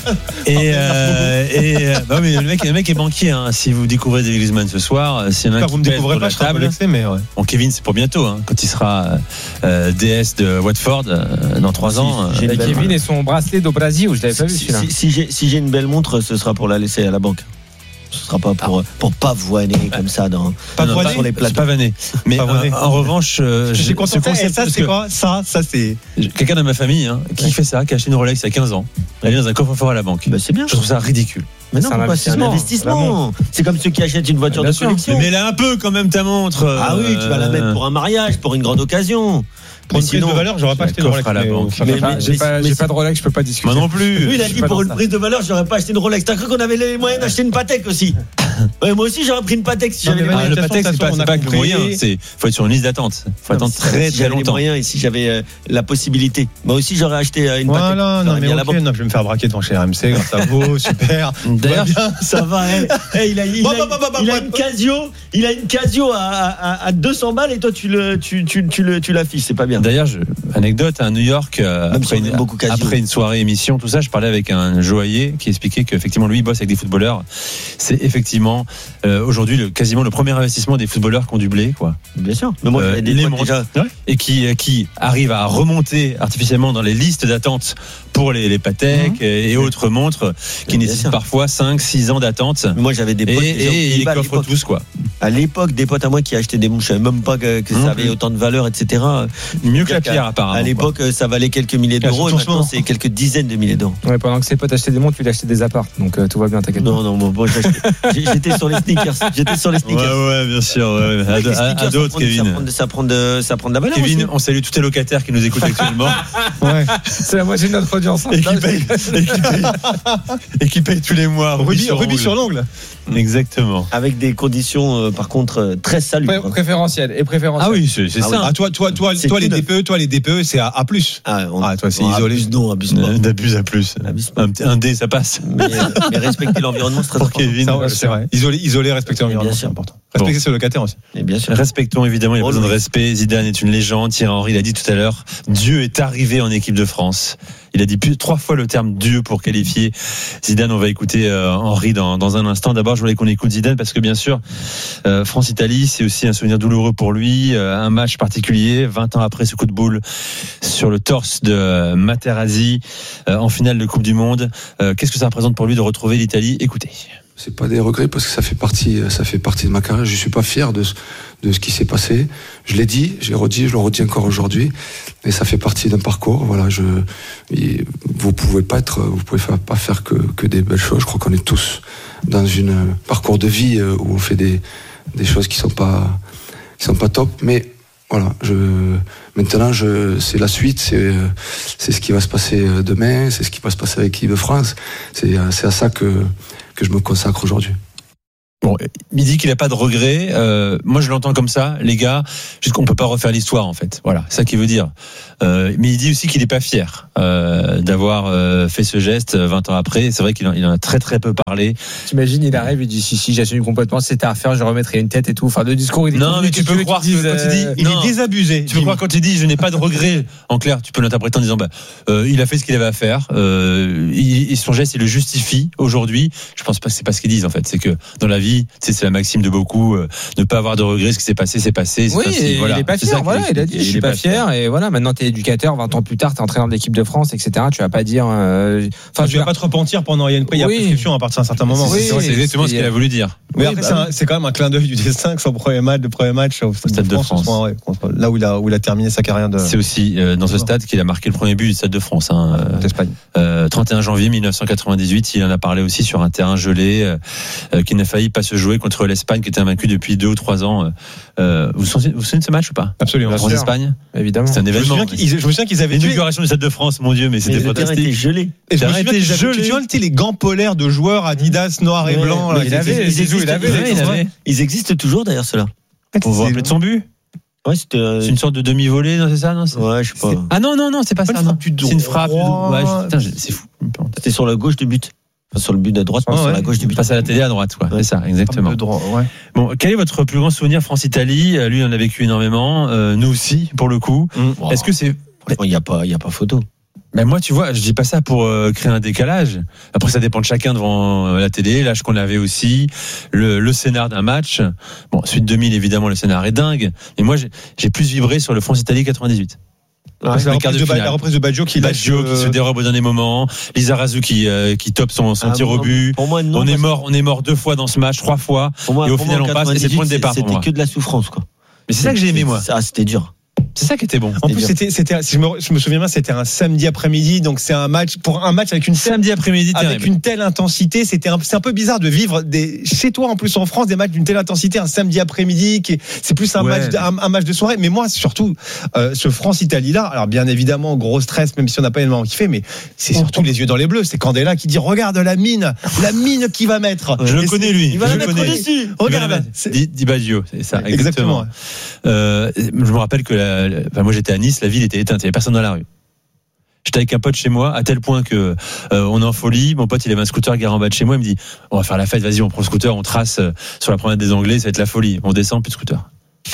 Non mais le mec est banquier. Hein. Si vous découvrez David Guzman ce soir, si y en a vous me découvrez pas, je serai blessé, mais ouais. Bon, Kevin, c'est pour bientôt. Hein, quand il sera DS de Watford dans 3 ans. Kevin et son bracelet do Brasil, je l'avais pas vu celui-là. Si j'ai une belle montre, ce sera pour la laisser à la banque. Ce sera pas pour pas voiner comme ça pas sur les plateaux. Pas vanner. Mais en revanche, je suis content. Ça c'est quoi? Ça c'est quelqu'un de ma famille qui fait ça, qui a acheté une Rolex il y a 15 ans. Elle est dans un coffre-fort à la banque. Bah, c'est bien. Je trouve ça ridicule. Mais non, c'est un investissement. C'est comme ceux qui achètent une voiture de collection. Mais mets-la un peu quand même ta montre. Ah oui, tu vas la mettre pour un mariage, pour une grande occasion. Pour une prise de valeur, j'aurais pas acheté de Rolex à la banque. J'ai pas de Rolex, je peux pas discuter. Moi non plus. Lui, il a dit pour une prise de valeur, j'aurais pas acheté une Rolex. T'as cru qu'on avait les moyens d'acheter une Patek aussi? Ouais, moi aussi, j'aurais pris une Patek si j'avais les moyens. Le Patek, c'est pas que le moyen. Faut être sur une liste d'attente. Faut attendre très très longtemps. Les moyens et si j'avais la possibilité. Moi aussi, j'aurais acheté une Patek. Voilà, non, mais ok, je vais me faire braquer devant chez RMC grâce à vous. Super. D'ailleurs, ça va. Il a une Casio à 200 balles et toi, tu l'affiches. C'est pas bien. D'ailleurs, anecdote, à New York, après une soirée émission, tout ça, je parlais avec un joaillier qui expliquait qu'effectivement, lui, il bosse avec des footballeurs. C'est effectivement, aujourd'hui, quasiment le premier investissement des footballeurs qui ont du blé, quoi. Bien sûr. Mais moi, les montres, et qui arrivent à remonter artificiellement dans les listes d'attente pour les Patek et autres montres qui nécessitent parfois 5-6 ans d'attente. Moi, j'avais des potes et ils coffrent tous, quoi. À l'époque, des potes à moi qui achetaient des montres, je savais même pas que ça avait autant de valeur, etc. Mieux que la pierre, apparemment. À l'époque, ça valait quelques milliers d'euros et maintenant, c'est quelques dizaines de milliers d'euros. Ouais, pendant que ses potes achetaient des montres, tu achetais des apparts. Donc, tout va bien, t'inquiète. Non, bon, j'étais sur les sneakers. Ouais, bien sûr. À d'autres, Kevin. Ça prend de la valeur. Kevin, aussi. On salue tous les locataires qui nous écoutent actuellement. Ouais. C'est la moitié de notre audience. Et qui paye tous les mois. Rubis sur l'ongle. Exactement. Avec des conditions, par contre, très salubres. Préférentielles. Ah oui, c'est ça. Toi, les DPE, c'est A+. Toi, c'est isolé. Abuse pas. D'abuse à plus. Un D, ça passe. Mais respecter l'environnement, c'est très important. Kevin, c'est vrai. Isoler, respecter l'environnement, c'est important. Respecter ses locataires aussi. Et bien sûr. Respectons évidemment, il y a besoin de respect. Zidane est une légende. Thierry Henry l'a dit tout à l'heure. Dieu est arrivé en équipe de France. Il a dit 3 fois le terme Dieu pour qualifier Zidane. On va écouter Henry dans un instant. D'abord, je voulais qu'on écoute Zidane parce que bien sûr, France-Italie, c'est aussi un souvenir douloureux pour lui. Un match particulier, 20 ans après ce coup de boule sur le torse de Materazzi en finale de Coupe du Monde. Qu'est-ce que ça représente pour lui de retrouver l'Italie? Écoutez. c'est pas des regrets parce que ça fait partie de ma carrière. Je suis pas fier de ce qui s'est passé. Je l'ai dit, j'ai redit, je le redis encore aujourd'hui. Et ça fait partie d'un parcours. Voilà, vous pouvez pas faire que des belles choses. Je crois qu'on est tous dans une parcours de vie où on fait des choses qui sont pas top. Mais voilà, maintenant, c'est la suite, c'est ce qui va se passer demain, c'est ce qui va se passer avec l'équipe de France. C'est à ça que je me consacre aujourd'hui. Bon, il dit qu'il n'a pas de regrets. Moi, je l'entends comme ça, les gars. Juste qu'on peut pas refaire l'histoire, en fait. Voilà, c'est ça qu'il veut dire. Mais il dit aussi qu'il n'est pas fier d'avoir fait ce geste 20 ans après. C'est vrai qu'il en a très très peu parlé. T'imagines, il arrive, il dit si j'assume complètement, si c'était à refaire, je remettrai une tête et tout. Enfin, le discours, il est non, mais tu peux croire quand il dit, il est désabusé. Tu peux croire quand il dit je n'ai pas de regrets. En clair, tu peux l'interpréter en disant il a fait ce qu'il avait à faire. Son geste, il le justifie aujourd'hui. Je pense pas que c'est pas ce qu'ils disent en fait. C'est que dans la vie, c'est la maxime de beaucoup, ne pas avoir de regrets. Ce qui s'est passé, c'est passé. Oui, voilà. Il est pas fier. Voilà, il a dit je suis pas fier. Et voilà, maintenant t'es éducateur, 20 ans plus tard, t'es entraîneur de l'équipe de France, etc. Tu vas pas dire. Tu vas pas te repentir pendant. Il y a prescription à partir d'un certain moment. C'est exactement ce qu'il a voulu dire. Mais après, c'est quand même un clin d'œil du destin que son premier match au Stade de France. Là où il a terminé sa carrière de. C'est aussi dans ce stade qu'il a marqué le premier but du Stade de France. D'Espagne. 31 janvier 1998, il en a parlé aussi sur un terrain gelé qui n'a failli pas se jouer contre l'Espagne qui était invaincue depuis 2 ou 3 ans. Vous vous souvenez de ce match ou pas? Absolument. En Espagne, évidemment. C'est un événement. Je me souviens qu'ils avaient l'inauguration du Stade de France, mon Dieu, mais c'était fantastique. Était gelé. Et je me souviens qu'ils avaient les gants polaires de joueurs Adidas noir et blanc. Ils existent toujours d'ailleurs ceux-là. On vous rappeler de son but? Ouais, c'est une sorte de demi-volée, non, c'est ça, non? Ouais, je sais pas. Ah non, c'est pas ça. C'est une frappe. Ouais, c'est fou. C'était sur la gauche du but. Enfin, sur le but de droite, sur la gauche du but. Face à la télé à droite, quoi. C'est ça, exactement. Bon, quel est votre plus grand souvenir France-Italie? Lui, on a vécu énormément. Nous aussi, pour le coup. Est-ce que c'est. Il y a pas photo. Ben moi, tu vois, je dis pas ça pour créer un décalage. Après, ça dépend de chacun devant la télé, l'âge qu'on avait aussi, le scénar d'un match. Bon, suite 2000, évidemment, le scénar est dingue. Mais moi, j'ai plus vibré sur le France-Italie 98. La reprise de Baggio qui se dérobe au dernier moment. Lizarazu qui top son tir au but. Pour moi, non, on est mort 2 fois dans ce match, 3 fois. Moi, et au final, on passe. Et c'est le point de départ. C'était que de la souffrance, quoi. Mais c'est ça que j'ai aimé, moi. C'était dur. C'est ça qui était bon. En plus, si je me souviens bien, c'était un samedi après-midi, donc c'est un match avec samedi après-midi avec une telle intensité. C'est un peu bizarre de vivre chez toi en plus en France des matchs d'une telle intensité un samedi après-midi. C'est plus un match de soirée. Mais moi, surtout ce France-Italie là. Alors bien évidemment, gros stress, même si on n'a pas énormément kiffé, mais c'est surtout les yeux dans les bleus. C'est Candela qui dit regarde la mine qu'il va mettre. Je le connais lui. Il va la mettre dessus. Regarde. Di Baggio, c'est ça. Exactement. Je me rappelle que moi j'étais à Nice, la ville était éteinte, il n'y avait personne dans la rue. J'étais avec un pote chez moi, à tel point que on est en folie. Mon pote il avait un scooter garé en bas de chez moi, il me dit on va faire la fête, vas-y on prend le scooter, on trace sur la promenade des Anglais, ça va être la folie. On descend, plus de scooter.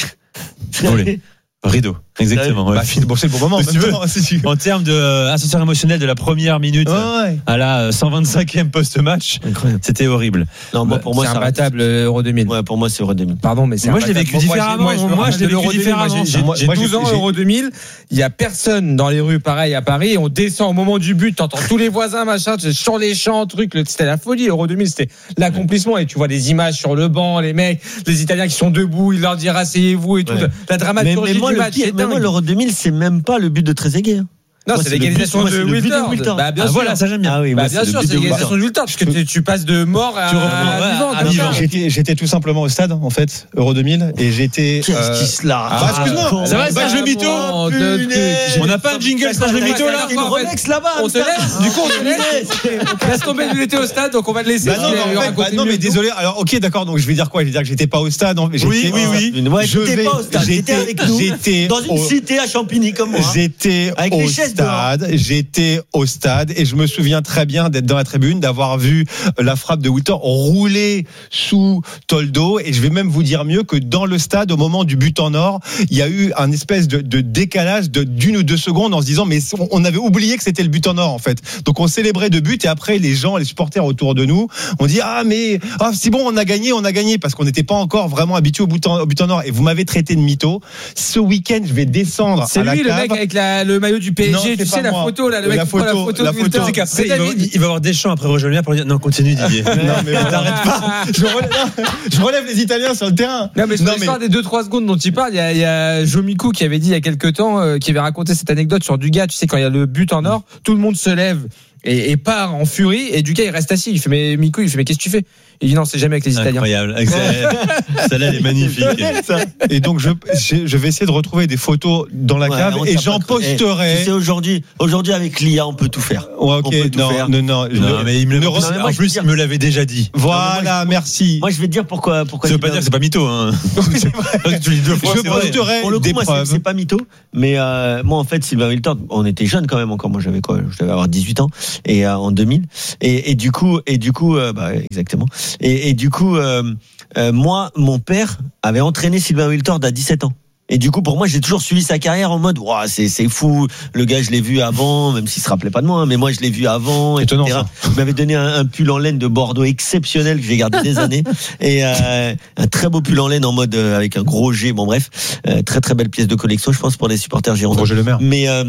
Rideau, exactement. Ouais. C'est le bon moment. Si tu veux. En termes d'ascenseur émotionnel de la première minute à la 125e post-match, c'était horrible. Non, pour moi, c'est imbattable Euro 2000. Ouais, pour moi, c'est Euro 2000. Pardon, mais c'est moi, je l'ai vécu différemment. Moi, je l'ai vécu différemment. J'ai 12 ans Euro 2000. Il y a personne dans les rues, pareil à Paris. On descend au moment du but. T'entends tous les voisins, machin, sur les champs, trucs. C'était la folie. Euro 2000, c'était l'accomplissement. Et tu vois des images sur le banc, les mecs, les Italiens qui sont debout, ils leur disent asseyez-vous et tout. La dramaturgie du match. Mais moi, l'Euro 2000, c'est même pas le but de Trezeguet. Non, c'est l'égalisation de Wiltord. Bah, bien sûr. Voilà, ça j'aime bien. Ah oui, bien sûr, c'est l'égalisation de Wiltord, parce que tu passes de mort à vivant. J'étais tout simplement au stade, en fait, Euro 2000, et j'étais. Qu'est-ce qui se l'a? Excuse-moi. Ça va, stage le mytho. On n'a pas un jingle stage le mytho là. Une Rolex là-bas. On te laisse. Du coup, on te laisse. Laisse tomber, il était au stade, donc on va te laisser. Non, mais désolé. Alors, ok, d'accord. Donc, je vais dire quoi? Je vais dire que j'étais pas au stade. Oui. J'étais pas au stade. J'étais avec nous. Dans une cité à Champigny comme moi. J'étais au stade. J'étais au stade et je me souviens très bien d'être dans la tribune, d'avoir vu la frappe de Wiltord rouler sous Toldo, et je vais même vous dire mieux que dans le stade, au moment du but en or, il y a eu un espèce de décalage d'1 ou 2 secondes en se disant mais on avait oublié que c'était le but en or en fait. Donc on célébrait 2 buts et après les supporters autour de nous, on dit c'est bon, on a gagné parce qu'on n'était pas encore vraiment habitué au but en or, et vous m'avez traité de mytho. Ce week-end, je vais descendre à la cave. C'est lui le mec avec le maillot du PSG Gégé, tu sais la photo là, le mec qui prend la photo de Wiltord. C'est qu'après il va avoir Deschamps après Roger Le Maire pour dire non, continue Didier. Non mais t'arrêtes pas. Je relève les Italiens sur le terrain. Non mais sur l'histoire des 2-3 secondes dont il parle, il y a Jomikou qui avait dit il y a quelques temps, qui avait raconté cette anecdote sur Dugas. Tu sais, quand il y a le but en or, tout le monde se lève et part en furie, et Dugas il reste assis. Il fait mais Mikou, mais qu'est-ce que tu fais? Il dit non, c'est jamais avec les Italiens. Incroyable. Celle-là elle est magnifique. Et donc je vais essayer de retrouver des photos dans la cave et j'en posterai. Tu sais, aujourd'hui avec l'IA on peut tout faire. Ouais, ok. Non, mais il me en plus il me l'avait déjà dit. Voilà, merci. Moi je vais te dire pourquoi. Ça veut pas dire que c'est pas mytho, hein. Tu dis 2 fois. Je posterai pour le coup, des moi, preuves. c'est pas mytho, mais moi en fait Sylvain Wiltord, on était jeunes quand même encore. Moi j'avais quoi? Je devais avoir 18 ans et en 2000 et du coup exactement. Et du coup, moi, mon père avait entraîné Sylvain Wiltord à 17 ans. Et du coup, pour moi, j'ai toujours suivi sa carrière en mode, wow, c'est fou. Le gars, je l'ai vu avant, même s'il se rappelait pas de moi, hein, mais moi, je l'ai vu avant. Étonnant, etc. Il m'avait donné un pull en laine de Bordeaux exceptionnel que j'ai gardé des années. Et un très beau pull en laine en mode avec un gros G. Bon, bref, très très belle pièce de collection, je pense, pour les supporters girondins. Roger Le Maire.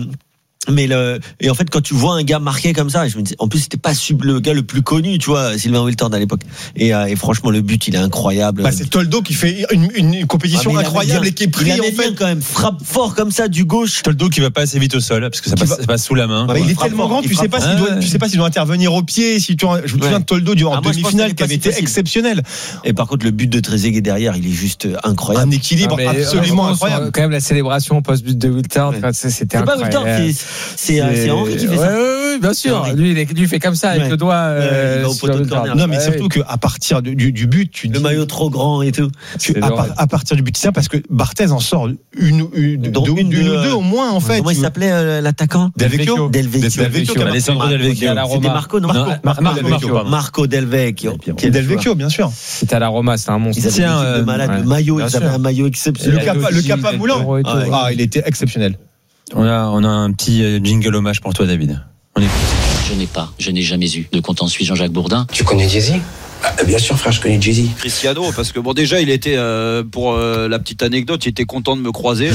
Et en fait, quand tu vois un gars marqué comme ça, je me dis, en plus, c'était pas le gars le plus connu, tu vois, Sylvain Wiltord à l'époque. Et franchement, le but, il est incroyable. C'est Toldo qui fait une compétition incroyable et qui est pris en fait. Quand même, frappe fort comme ça du gauche. Toldo qui va pas assez vite au sol parce que ça passe sous la main. Il est tellement grand, tu sais pas s'il doit intervenir au pied. Je me souviens de Toldo en demi-finale qui avait été exceptionnel. Et par contre, le but de Trezeguet derrière, il est juste incroyable. Un équilibre absolument incroyable. Quand même, la célébration post-but de Wiltord, c'était incroyable. C'est Henri qui fait ça. Oui, bien sûr. Lui, il fait comme ça avec le doigt. Non, mais surtout qu'à partir du but, tu dis. Le maillot trop grand et tout. À partir du but, tiens, parce que Barthez en sort une ou deux au moins, en fait. Comment il s'appelait l'attaquant? Del Vecchio. Alessandro Del Vecchio. C'était Marco, non? Marco Del Vecchio. Del Vecchio, bien sûr. C'était à la Roma, c'était un monstre. Ils avaient de malade. Le maillot, ils avaient un maillot exceptionnel. Le Capa Moulant. Il était exceptionnel. On a un petit jingle hommage pour toi, David. On écoute. Je n'ai jamais eu de compte en Suisse Jean-Jacques Bourdin. Tu connais Jay-Z? Bien sûr, frère, je connais Jay-Z. Cristiano, parce que bon, déjà, il était, pour la petite anecdote, il était content de me croiser.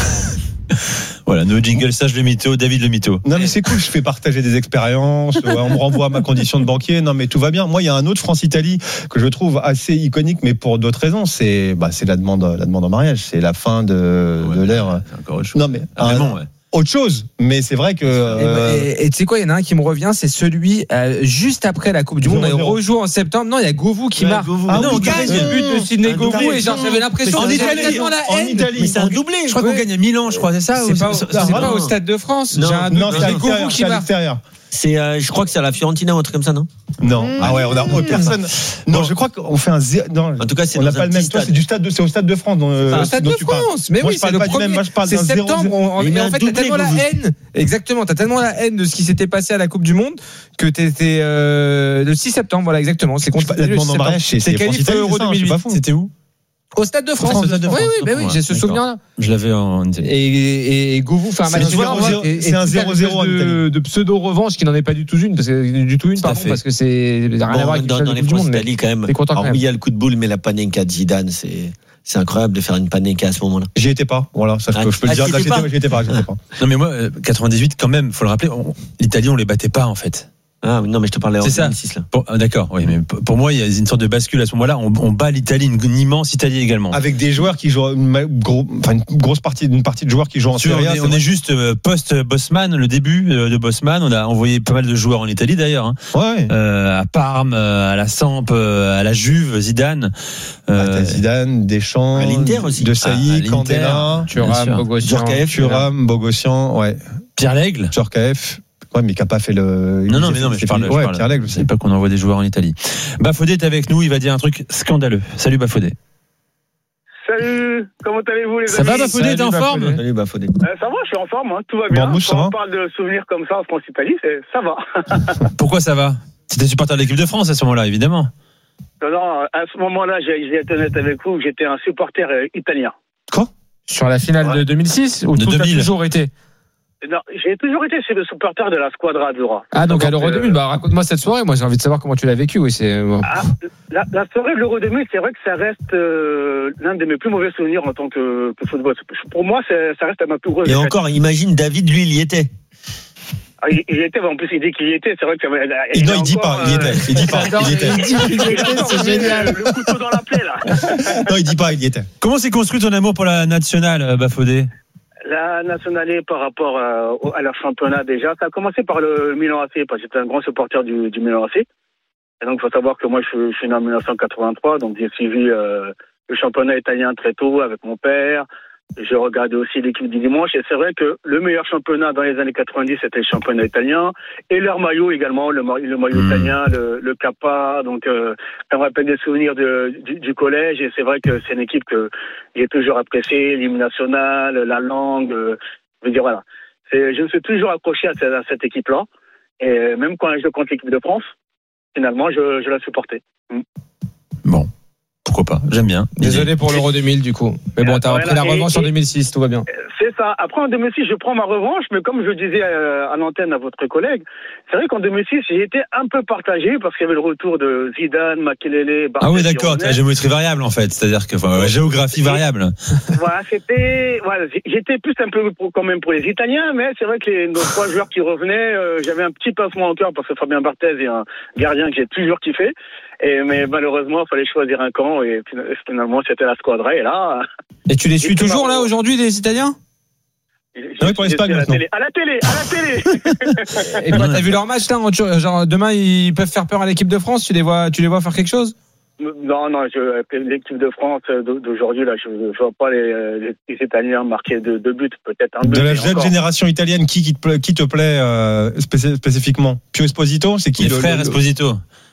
Voilà, nos jingles, Sage le mytho, David le mytho. Non mais c'est cool, je fais partager des expériences, on me renvoie à ma condition de banquier, non mais tout va bien. Moi il y a un autre France-Italie que je trouve assez iconique, mais pour d'autres raisons, c'est la demande en mariage, c'est la fin de l'ère. Encore autre chose. Non mais autre chose, mais c'est vrai que. Et tu sais quoi, il y en a un qui me revient, c'est celui juste après la Coupe du Monde. On rejoue en septembre. Non, il y a Govou qui marque. On gagne le but de Sidney Govou et j'avais l'impression en Italie. Mais c'est un doublé. Je crois qu'on gagne à Milan, je crois, c'est ça. C'est pas au Stade de France. Non, c'est Govou qui marque. Je crois que c'est à la Fiorentina ou un truc comme ça, non? Non. Ah ouais, on a personne. Non, je crois qu'on fait un non. En tout cas, c'est on n'a pas le même. Toi, c'est au Stade de France. Au Stade de France. Mais oui, c'est le premier. Moi, je parle d'un 0-0. C'est septembre. En fait, t'as tellement la haine. Exactement. T'as tellement la haine de ce qui s'était passé à la Coupe du Monde que t'étais le 6 septembre. Voilà, exactement. C'est contre la demande en mariage. C'est qualifié Euro 2008. C'était où? Au Stade de France. Oui, j'ai ce souvenir-là. Je l'avais en Italie. Et Govou fait un match. C'est un 0-0 de pseudo-revanche qui n'en est pas du tout une, parce que c'est rien à voir avec dans les France Italie quand même. Alors oui, il y a le coup de boule, mais la panenka de Zidane, c'est incroyable de faire une panenka à ce moment-là. J'y étais pas. Voilà, ça je peux le dire. J'y étais pas. Non mais moi 98 quand même, faut le rappeler, l'Italie on les battait pas en fait. Ah non, mais je te parlais en 2006 là. D'accord, oui, mais pour moi il y a une sorte de bascule à ce moment-là. On bat l'Italie, une immense Italie également. Avec des joueurs qui jouent une grosse partie de joueurs qui jouent en Serie A. On est juste post-Bosman, le début de Bosman. On a envoyé pas mal de joueurs en Italie d'ailleurs. Hein. Ouais. À Parme, à la Samp, à la Juve, Zidane. Zidane, Deschamps, à l'Inter aussi. De Sailly, Candela, Thuram, Bogossian, ouais. Pierre Lègle, Djorkaeff. Ouais, mais qui n'a pas fait le. Non, mais je parle. Pierre Lègle, je sais pas qu'on envoie des joueurs en Italie. Bafodé est avec nous, il va dire un truc scandaleux. Salut Bafodé. Salut, comment allez-vous les amis? Ça va Bafodé, t'es en forme? Salut Bafodé. Ça va, je suis en forme, tout va bien. Quand on parle de souvenirs comme ça en France-Italie, ça va. Pourquoi ça va? C'était supporter de l'équipe de France à ce moment-là, évidemment. Non, à ce moment-là, j'ai été honnête avec vous, j'étais un supporter italien. Quoi? Sur la finale de 2006 ou de tout 2000. a toujours été? Non, j'ai toujours été le supporter de la Squadra Azzurra. Ah, donc à l'Euro 2000, raconte-moi cette soirée, moi j'ai envie de savoir comment tu l'as vécu. Oui, la soirée de l'Euro 2000, c'est vrai que ça reste l'un de mes plus mauvais souvenirs en tant que football. Pour moi, ça reste ma plus grosse. Et encore, imagine David, lui, il y était. Il était, en plus, il dit qu'il y était. C'est vrai que. Non, il dit pas. Il était. Il dit pas. Il était. C'est génial. Le couteau dans la plaie, là. Non, il dit pas. Il y était. Comment s'est construit ton amour pour la nationale, Bafodé? La nationale par rapport à leur championnat déjà, ça a commencé par le Milan AC, parce que j'étais un grand supporter du Milan AC. Et donc, il faut savoir que moi, je suis né en 1983, donc j'ai suivi le championnat italien très tôt avec mon père. Je regardais aussi l'équipe du dimanche, et c'est vrai que le meilleur championnat dans les années 90, c'était le championnat italien, et leur maillot également, le maillot italien, le Kappa, donc ça me rappelle des souvenirs du collège, et c'est vrai que c'est une équipe que j'ai toujours appréciée, l'hymne national, la langue, je veux dire, voilà. Je me suis toujours accroché à cette équipe-là, et même quand je joue contre l'équipe de France, finalement, je la supportais. Bon. Pourquoi pas, j'aime bien. Désolé pour l'Euro 2000 du coup. Mais bon, t'as repris la revanche en 2006, tout va bien. C'est ça. Après en 2006, je prends ma revanche, mais comme je disais à l'antenne à votre collègue, c'est vrai qu'en 2006, j'ai été un peu partagé parce qu'il y avait le retour de Zidane, Makelele, Barthez. Ah oui, d'accord, la géométrie variable en fait, c'est-à-dire que la géographie variable. Voilà, j'étais plus un peu quand même pour les Italiens, mais c'est vrai que nos 3 joueurs qui revenaient, j'avais un petit pincement au cœur parce que Fabien Barthez est un gardien que j'ai toujours kiffé. Mais malheureusement, il fallait choisir un camp et finalement, c'était la Squadra. Et là. Et tu les suis toujours là aujourd'hui, les Italiens? Oui, pour l'Espagne maintenant. À la télé. Et toi, t'as vu leur match là? Genre demain, ils peuvent faire peur à l'équipe de France. Tu les vois faire quelque chose? Non, l'équipe de France d'aujourd'hui, là, je ne vois pas les Italiens marquer 2 buts, peut-être un but. De la jeune génération italienne, qui te plaît spécifiquement? Pio Esposito, c'est qui? Les frères Esposito.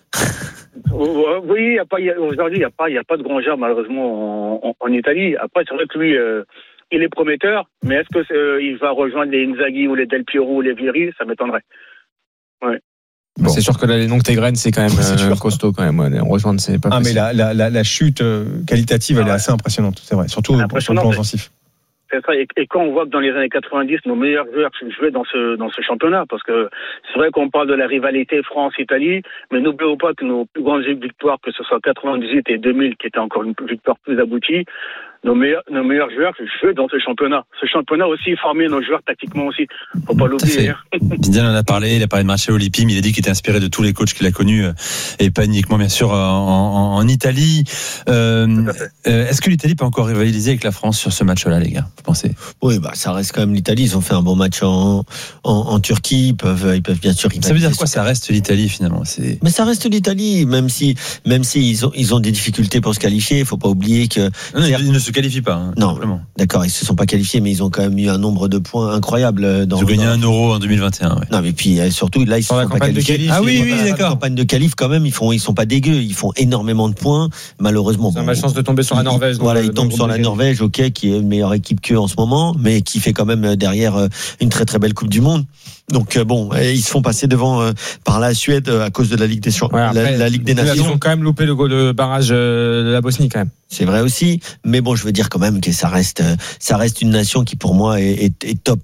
Oui, aujourd'hui, il n'y a pas de grand joueur, malheureusement, en Italie. Après, c'est vrai que lui, il est prometteur, mais est-ce qu'il va rejoindre les Inzaghi ou les Del Piero ou les Vieri? Ça m'étonnerait. Ouais. Bon. C'est sûr que là, les noms que t'égrènes, c'est quand même costaud quand même. Ouais, rejoindre, c'est pas possible. Mais la chute qualitative, elle est assez impressionnante, c'est vrai. Surtout sur le plan offensif. C'est ça. Et quand on voit que dans les années 90, nos meilleurs joueurs jouaient dans ce championnat, parce que c'est vrai qu'on parle de la rivalité France-Italie, mais n'oublions pas que nos plus grandes victoires, que ce soit 98 et 2000, qui étaient encore une victoire plus aboutie, nos meilleurs joueurs jouaient dans ce championnat. Ce championnat aussi formait nos joueurs tactiquement aussi. Faut pas l'oublier. Zidane en a parlé, il a parlé de Marcello Lippi, mais il a dit qu'il était inspiré de tous les coachs qu'il a connus, et pas uniquement bien sûr en Italie. Est-ce que l'Italie peut encore rivaliser avec la France sur ce match-là, les gars? Vous pensez? Oui, ça reste quand même l'Italie. Ils ont fait un bon match en Turquie. Ils peuvent bien sûr rivaliser. Ça veut dire quoi? Ça reste l'Italie finalement? Mais ça reste l'Italie, même si ils ont des difficultés pour se qualifier. Il faut pas oublier que ils ne se qualifient pas. Non, simplement. D'accord, ils se sont pas qualifiés, mais ils ont quand même eu un nombre de points incroyable. Ils ont gagné 1 euro en 2021. Ouais. Non, mais puis surtout là, ils se sont pas qualifiés. Ah oui, d'accord. Campagne de qualif quand même. Ils sont pas dégueux. Ils font énormément de points. Malheureusement, ils ont la chance de tomber sur la Norvège. Voilà, ils tombent sur la Norvège, ok, qui est une meilleure équipe qu'eux en ce moment, mais qui fait quand même derrière une très très belle Coupe du Monde. Donc ils se font passer devant par la Suède à cause de la Ligue des la Ligue des Nations. Ils ont quand même loupé le barrage de la Bosnie quand même. C'est vrai aussi, mais bon, je veux dire quand même que ça reste une nation qui pour moi est top.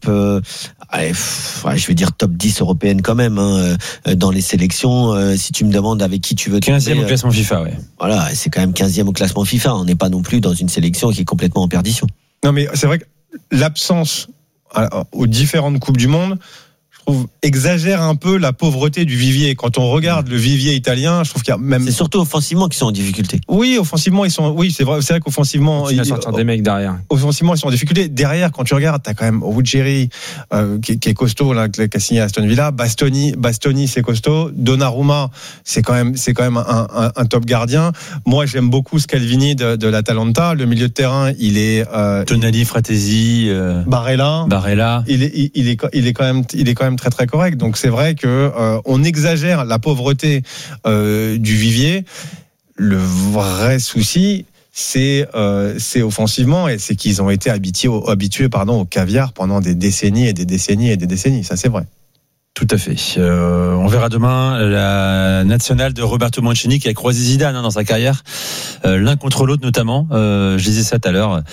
Je vais dire top 10 européenne quand même dans les sélections. Si tu me demandes avec qui tu veux 15e au classement FIFA, ouais. Voilà, c'est quand même 15e au classement FIFA. On n'est pas non plus dans une sélection qui est complètement en perdition. Non, mais c'est vrai que l'absence aux différentes coupes du monde, je trouve, exagère un peu la pauvreté du vivier. Quand on regarde le vivier italien, je trouve qu'il y a même. C'est surtout offensivement qu'ils sont en difficulté. Oui, offensivement, c'est vrai qu'offensivement. Il va sortir des mecs derrière. Offensivement, ils sont en difficulté. Derrière, quand tu regardes, t'as quand même Ruggieri, qui est costaud, là, qui a signé à Aston Villa. Bastoni, c'est costaud. Donnarumma, c'est quand même un top gardien. Moi, j'aime beaucoup Scalvini de l'Atalanta. Le milieu de terrain, il est, Tonali, Fratesi, Barella. Il est quand même très très correct. Donc c'est vrai que on exagère la pauvreté du vivier. Le vrai souci, c'est offensivement, et c'est qu'ils ont été habitués au caviar pendant des décennies et des décennies et des décennies. Ça, c'est vrai. Tout à fait. On verra demain la nationale de Roberto Mancini qui a croisé Zidane dans sa carrière, l'un contre l'autre notamment. Je disais ça tout à l'heure.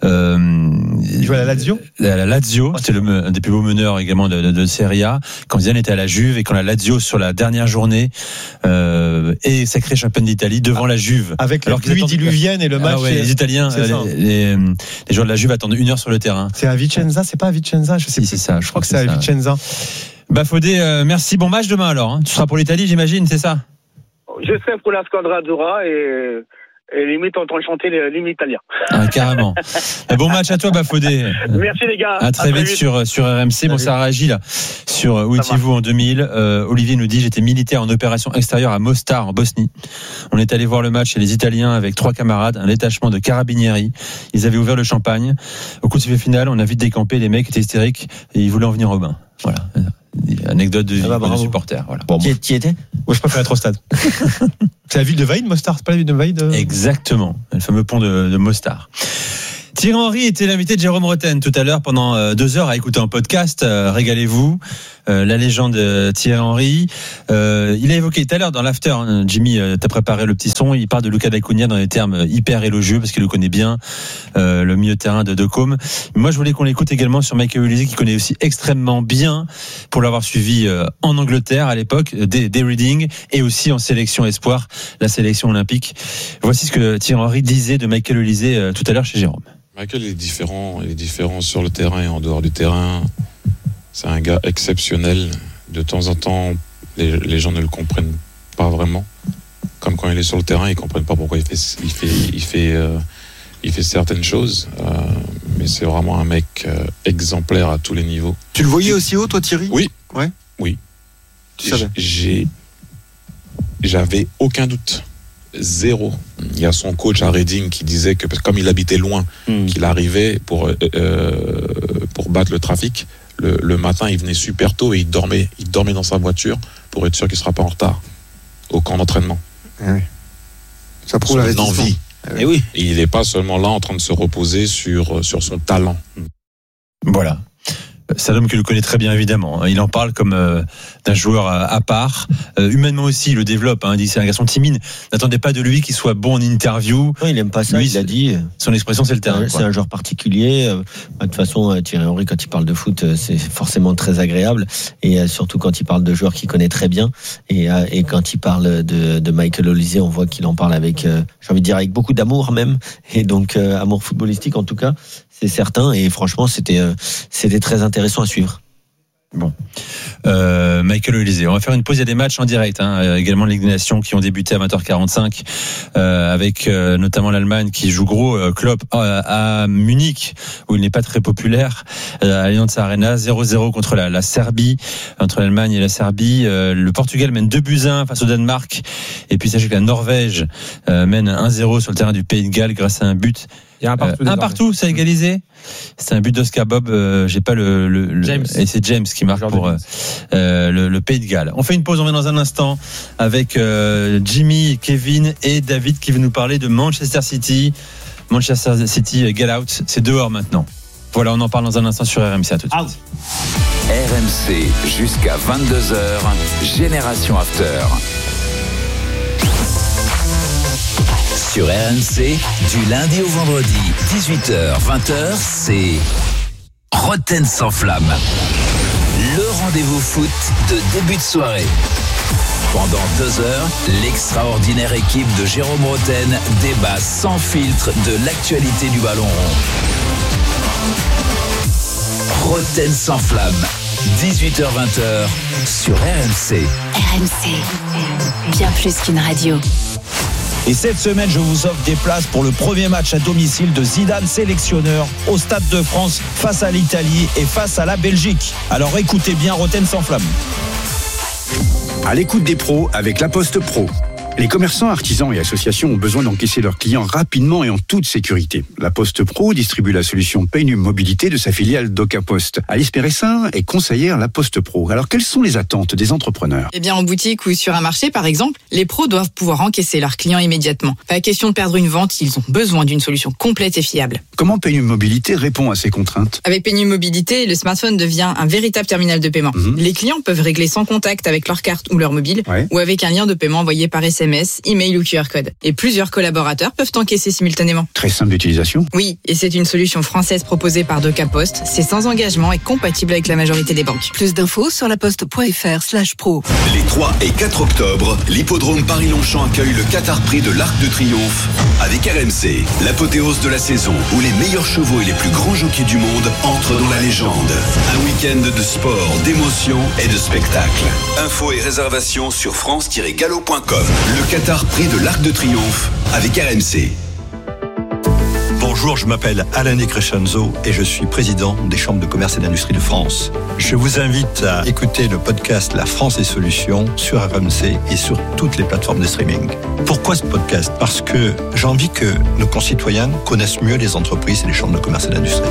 Il joue à la Lazio. La Lazio, c'était un des plus beaux meneurs également de Serie A. Quand Zidane était à la Juve et quand la Lazio sur la dernière journée est sacrée championne d'Italie devant la Juve. Avec la pluie diluvienne et le match. Les Italiens, les joueurs de la Juve attendent 1 heure sur le terrain. C'est à Vicenza, c'est pas à Vicenza, je sais plus. C'est ça. Je crois que c'est à Vicenza. Bafodé, merci. Bon match demain alors. Tu seras pour l'Italie, j'imagine, c'est ça? Je serai pour la Squadra Azzurra et limite en train de chanter l'hymne italien. Ah, carrément. Bon match à toi, Bafodé. Merci les gars. À très vite sur RMC. Bon, ça réagit là sur où étiez-vous en 2000. Olivier nous dit: j'étais militaire en opération extérieure à Mostar en Bosnie. On est allé voir le match chez les Italiens avec 3 camarades, un détachement de carabinieri. Ils avaient ouvert le champagne. Au coup de sifflet final, on a vite décampé. Les mecs étaient hystériques et ils voulaient en venir aux bains. Voilà. Anecdote de supporter. Voilà. Bon, qui étais? Moi, je préfère être au stade. C'est la ville de Vaïd, Mostar, c'est pas la ville de Vaïd Exactement, le fameux pont de Mostar. Thierry Henry était l'invité de Jérôme Rotten tout à l'heure pendant 2 heures à écouter un podcast. Régalez-vous. La légende Thierry Henry. Il a évoqué tout à l'heure dans l'after, Jimmy, t'as préparé le petit son, il parle de Lucas D'Acunha dans des termes hyper élogieux parce qu'il le connaît bien, le milieu de terrain de Côme. Moi, je voulais qu'on l'écoute également sur Michael Olise, qui connaît aussi extrêmement bien, pour l'avoir suivi en Angleterre à l'époque, des Reading, et aussi en sélection espoir, la sélection olympique. Voici ce que Thierry Henry disait de Michael Olise tout à l'heure chez Jérôme. Michael est différent sur le terrain et en dehors du terrain. C'est un gars exceptionnel. De temps en temps, les gens ne le comprennent pas vraiment. Comme quand il est sur le terrain, ils comprennent pas pourquoi il fait certaines choses. Mais c'est vraiment un mec exemplaire à tous les niveaux. Tu le voyais aussi haut, toi, Thierry? Oui. Ouais. Oui. Tu savais? J'avais aucun doute. Zéro. Il y a son coach à Reading qui disait que comme il habitait loin, qu'il arrivait pour battre le trafic. Le matin, il venait super tôt et il dormait dans sa voiture pour être sûr qu'il ne sera pas en retard au camp d'entraînement. Ah oui. Ça prouve la envie. Et oui. Et il n'est pas seulement là en train de se reposer sur son talent. Voilà. C'est un homme que le connaît très bien, évidemment. Il en parle comme d'un joueur à part. Humainement aussi, il le développe. Il dit que c'est un garçon timide. N'attendez pas de lui qu'il soit bon en interview. Non, il aime pas ça, lui, il a dit. Son expression, c'est le terrain. C'est un joueur particulier. De toute façon, Thierry Henry, quand il parle de foot, c'est forcément très agréable. Et surtout quand il parle de joueurs qu'il connaît très bien. Et quand il parle de Michael Olise, on voit qu'il en parle avec, j'ai envie de dire, avec beaucoup d'amour même. Et donc, amour footballistique en tout cas. C'est certain, et franchement, c'était très intéressant à suivre. Bon, Michael Olise. On va faire une pause. Il y a des matchs en direct, également les Ligue des Nations qui ont débuté à 20h45, avec notamment l'Allemagne qui joue gros. Klopp à Munich, où il n'est pas très populaire, à Allianz Arena, 0-0 contre la Serbie, entre l'Allemagne et la Serbie. Le Portugal mène 2-1 face au Danemark, et puis sachez que la Norvège mène 1-0 sur le terrain du Pays de Galles grâce à un but. Il y a un partout. Un partout, ça a égalisé. C'est un but d'Oscar Bob. J'ai pas le James. Et c'est James qui marque pour le Pays de Galles. On fait une pause. On revient dans un instant avec Jimmy, Kevin et David qui veut nous parler de Manchester City. Manchester City, get out. C'est dehors maintenant. Voilà, on en parle dans un instant sur RMC. À tout de suite. RMC jusqu'à 22h. Génération After. Sur RMC, du lundi au vendredi, 18h, 20h, c'est Rotten sans flamme. Le rendez-vous foot de début de soirée. Pendant 2 heures, l'extraordinaire équipe de Jérôme Rotten débat sans filtre de l'actualité du ballon rond. Rotten sans flamme, 18h-20h sur RMC. RMC, bien plus qu'une radio. Et cette semaine, je vous offre des places pour le premier match à domicile de Zidane, sélectionneur, au Stade de France, face à l'Italie et face à la Belgique. Alors écoutez bien Rotten sans flamme. À l'écoute des pros avec La Poste Pro. Les commerçants, artisans et associations ont besoin d'encaisser leurs clients rapidement et en toute sécurité. La Poste Pro distribue la solution Paynum Mobilité de sa filiale DocaPost. Alice Péressin est conseillère La Poste Pro. Alors, quelles sont les attentes des entrepreneurs ? Eh bien, en boutique ou sur un marché, par exemple, les pros doivent pouvoir encaisser leurs clients immédiatement. Pas question de perdre une vente, ils ont besoin d'une solution complète et fiable. Comment Paynum Mobilité répond à ces contraintes ? Avec Paynum Mobilité, le smartphone devient un véritable terminal de paiement. Les clients peuvent régler sans contact avec leur carte ou leur mobile ou avec un lien de paiement envoyé par SMS. SMS, email ou QR code. Et plusieurs collaborateurs peuvent encaisser simultanément. Très simple d'utilisation. Oui, et c'est une solution française proposée par Doca Post. C'est sans engagement et compatible avec la majorité des banques. Plus d'infos sur laposte.fr/pro. Les 3 et 4 octobre, l'hippodrome Paris-Longchamp accueille le Qatar Prix de l'Arc de Triomphe avec RMC. L'apothéose de la saison où les meilleurs chevaux et les plus grands jockeys du monde entrent dans la légende. Un week-end de sport, d'émotion et de spectacle. Infos et réservations sur france-gallo.com. Le Qatar Prix de l'Arc de Triomphe avec RMC. Bonjour, je m'appelle Alain Di Crescenzo et je suis président des chambres de commerce et d'industrie de France. Je vous invite à écouter le podcast La France et Solutions sur RMC et sur toutes les plateformes de streaming. Pourquoi ce podcast ? Parce que j'ai envie que nos concitoyens connaissent mieux les entreprises et les chambres de commerce et d'industrie.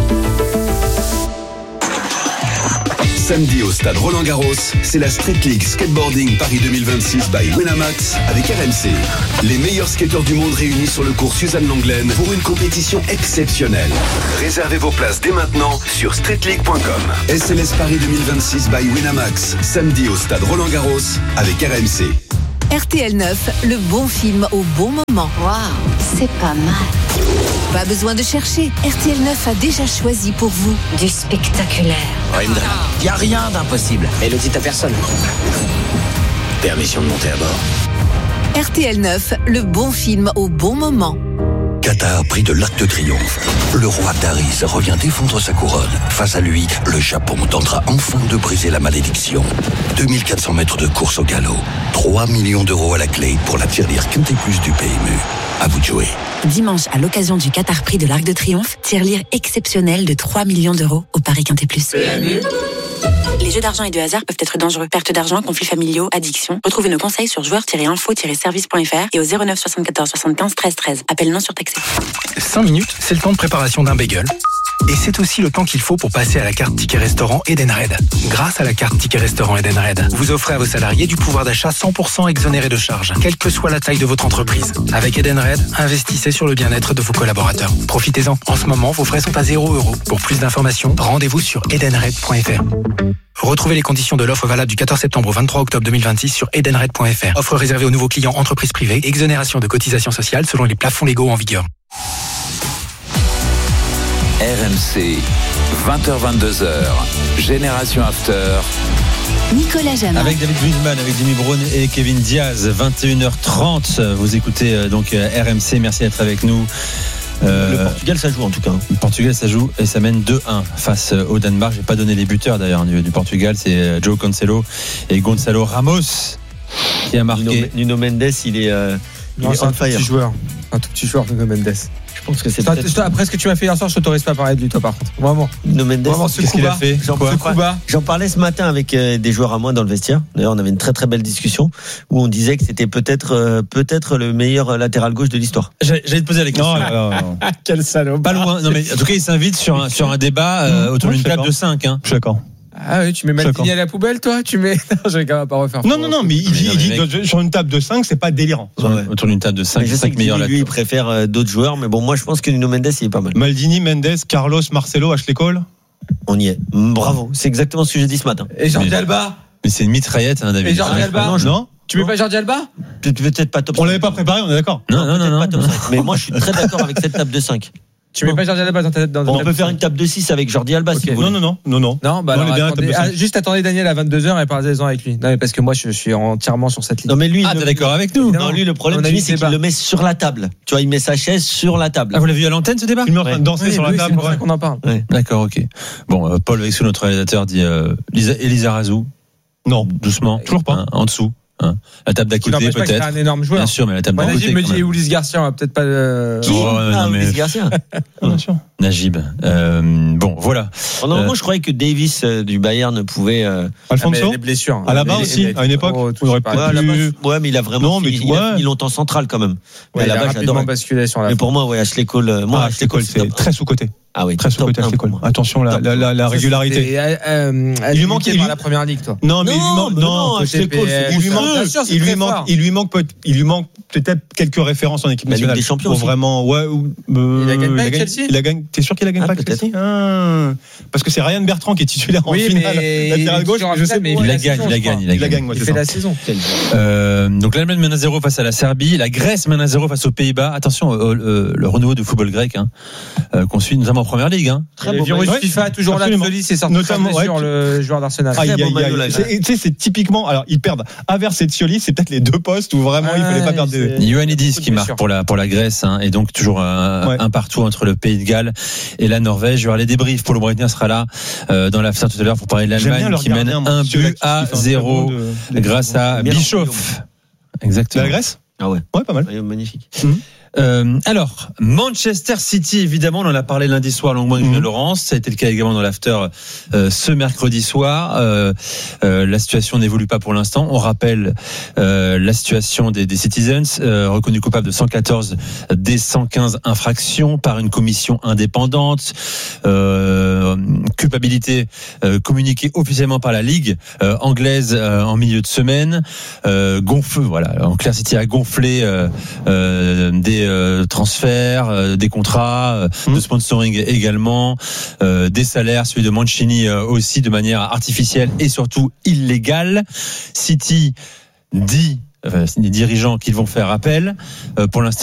Samedi au stade Roland-Garros, c'est la Street League Skateboarding Paris 2026 by Winamax avec RMC. Les meilleurs skateurs du monde réunis sur le cours Suzanne Lenglen pour une compétition exceptionnelle. Réservez vos places dès maintenant sur streetleague.com. SLS Paris 2026 by Winamax, samedi au stade Roland-Garros avec RMC. RTL 9, le bon film au bon moment. Waouh, c'est pas mal. Pas besoin de chercher. RTL 9 a déjà choisi pour vous Du spectaculaire. Il n'y a rien d'impossible. Et le dit à personne. Permission de monter à bord. RTL 9, le bon film au bon moment. Qatar, prix de l'Arc de Triomphe. Le roi Taris revient défendre sa couronne. Face à lui, le Japon tentera enfin de briser la malédiction. 2400 mètres de course au galop. 3 millions d'euros à la clé pour la tirelire Quintet Plus du PMU. À vous de jouer. Dimanche, à l'occasion du Qatar Prix de l'Arc de Triomphe, tirelire exceptionnelle de 3 millions d'euros au Paris Quintet Plus. PMU. Les jeux d'argent et de hasard peuvent être dangereux. Perte d'argent, conflits familiaux, addiction. Retrouvez nos conseils sur joueurs-info-service.fr et au 09 74 75 13 13. Appel non surtaxé. 5 minutes, c'est le temps de préparation d'un bagel. Et c'est aussi le temps qu'il faut pour passer à la carte Ticket Restaurant Edenred. Grâce à la carte Ticket Restaurant Edenred, vous offrez à vos salariés du pouvoir d'achat 100% exonéré de charges, quelle que soit la taille de votre entreprise. Avec Edenred, investissez sur le bien-être de vos collaborateurs. Profitez-en. En ce moment, vos frais sont à 0 €. Pour plus d'informations, rendez-vous sur edenred.fr. Retrouvez les conditions de l'offre valable du 14 septembre au 23 octobre 2026 sur edenred.fr. Offre réservée aux nouveaux clients entreprises privées. Exonération de cotisations sociales selon les plafonds légaux en vigueur. RMC, 20h-22h, Génération After. Nicolas Jamin. Avec David Wiesmann, avec Jimmy Brown et Kevin Diaz, 21h30. Vous écoutez donc RMC, merci d'être avec nous. Le Portugal, ça joue en tout cas. Le Portugal, ça joue et ça mène 2-1 face au Danemark. Je n'ai pas donné les buteurs d'ailleurs du Portugal. C'est João Cancelo et Gonçalo Ramos qui a marqué. Nuno Mendes, il est un tout petit joueur. Un tout petit joueur, Nuno Mendes. Je pense que c'est après ce que tu m'as fait hier soir, je t'autorise pas à parler de lui, toi, par contre. Vraiment. Nuno Mendes, qu'est-ce qu'il a fait? J'en parlais ce matin avec des joueurs à moi dans le vestiaire. D'ailleurs, on avait une très très belle discussion où on disait que c'était peut-être le meilleur latéral gauche de l'histoire. J'allais te poser la question. Non. Quel salaud. Pas loin. Non, mais en tout cas, il s'invite sur un débat autour d'une table de 5. Je suis d'accord. Ah oui, tu mets Maldini à la poubelle, toi? Non, je vais quand même pas refaire. Non, mais il dit sur une table de 5, c'est pas délirant. Ouais. Autour d'une table de 5, je sais que meilleurs lui, il préfère d'autres joueurs, mais bon, moi, je pense que Nuno Mendes, il est pas mal. Maldini, Mendes, Carlos, Marcelo, Ashley Cole. On y est. Bravo. C'est exactement ce que j'ai dit ce matin. Et Jordi Alba? Mais c'est une mitraillette, hein, David. Et Jordi Alba? Non. Tu mets pas Jordi Alba? Peut-être pas top 5. On l'avait pas préparé, on est d'accord. Non. Pas top 5. Mais moi, je suis très d'accord avec cette table de 5. Tu mets pas Jordi Alba dans ta tête? On peut faire une table de 6 avec Jordi Alba si vous voulez. Non. Non, bah alors, juste attendez Daniel à 22h et parlez-en avec lui. Non, mais parce que moi je suis entièrement sur cette ligne. Non mais lui, t'es d'accord avec nous? Non, lui le problème c'est qu'il le met sur la table. Tu vois, il met sa chaise sur la table. Ah, vous l'avez vu à l'antenne ce débat? Il met en train de danser sur la table. C'est pour ça qu'on en parle. Ouais. D'accord, ok. Bon, Paul Vexou, notre réalisateur, dit Elisa Razou. Non, doucement. Toujours pas. En dessous. La table d'à côté peut-être. C'est un énorme joueur. Bien sûr, mais la table d'à côté. Najib me dit Ulysse Garcia, on va peut-être pas. Ulysse Garcia. Bien sûr. Najib. Bon, voilà. Moi, je croyais que Davis du Bayern pouvait. Alfonso. Les blessures. À la base aussi, à une époque. On aurait pas pu. Ouais, mais il a vraiment. Il a fini longtemps central quand même. À la base, j'adore basculer sur la. Mais pour moi, Ashley Cole. Ashley Cole, c'est très sous-côté. Ah oui, très sous-coté avec l'école. Attention, la régularité. Il lui manque la première ligue, toi. Non, mais il lui manque peut-être quelques références en équipe nationale. Des champions pour vraiment, il a gagné pas Chelsea. T'es sûr qu'il a gagné pas Chelsea? Parce que c'est Ryan Bertrand qui est titulaire en finale. Latéral gauche, je sais, mais il la gagne. Il fait la saison. Donc l'Allemagne mène à 0 face à la Serbie, la Grèce mène à 0 face aux Pays-Bas. Attention, le renouveau du football grec, qu'on suit notamment en première ligue. Le virus FIFA toujours là, c'est sorti notamment sur le joueur d'Arsenal. C'est typiquement, alors ils perdent Havertz et Scioli, c'est peut-être les deux postes où vraiment il fallait pas perdre des. Ioannidis qui marque pour la Grèce, et donc toujours un partout entre le Pays de Galles et la Norvège. Il y aura les débriefs. Paulo Breitner sera là dans l'after tout à l'heure pour parler de l'Allemagne qui mène 1-0 grâce à Bischoff. Exactement. De la Grèce? Ah ouais. Ouais, pas mal. Magnifique. Alors, Manchester City, évidemment, on en a parlé lundi soir longuement avec Laurence. Ça a été le cas également dans l'after ce mercredi soir. La situation n'évolue pas pour l'instant. On rappelle la situation des Citizens, reconnus coupables de 114 des 115 infractions par une commission indépendante. Culpabilité communiquée officiellement par la Ligue anglaise en milieu de semaine. En clair, City a gonflé des transferts, des contrats, de sponsoring également, des salaires, celui de Mancini aussi de manière artificielle et surtout illégale. City dit les dirigeants qu'ils vont faire appel. Pour l'instant,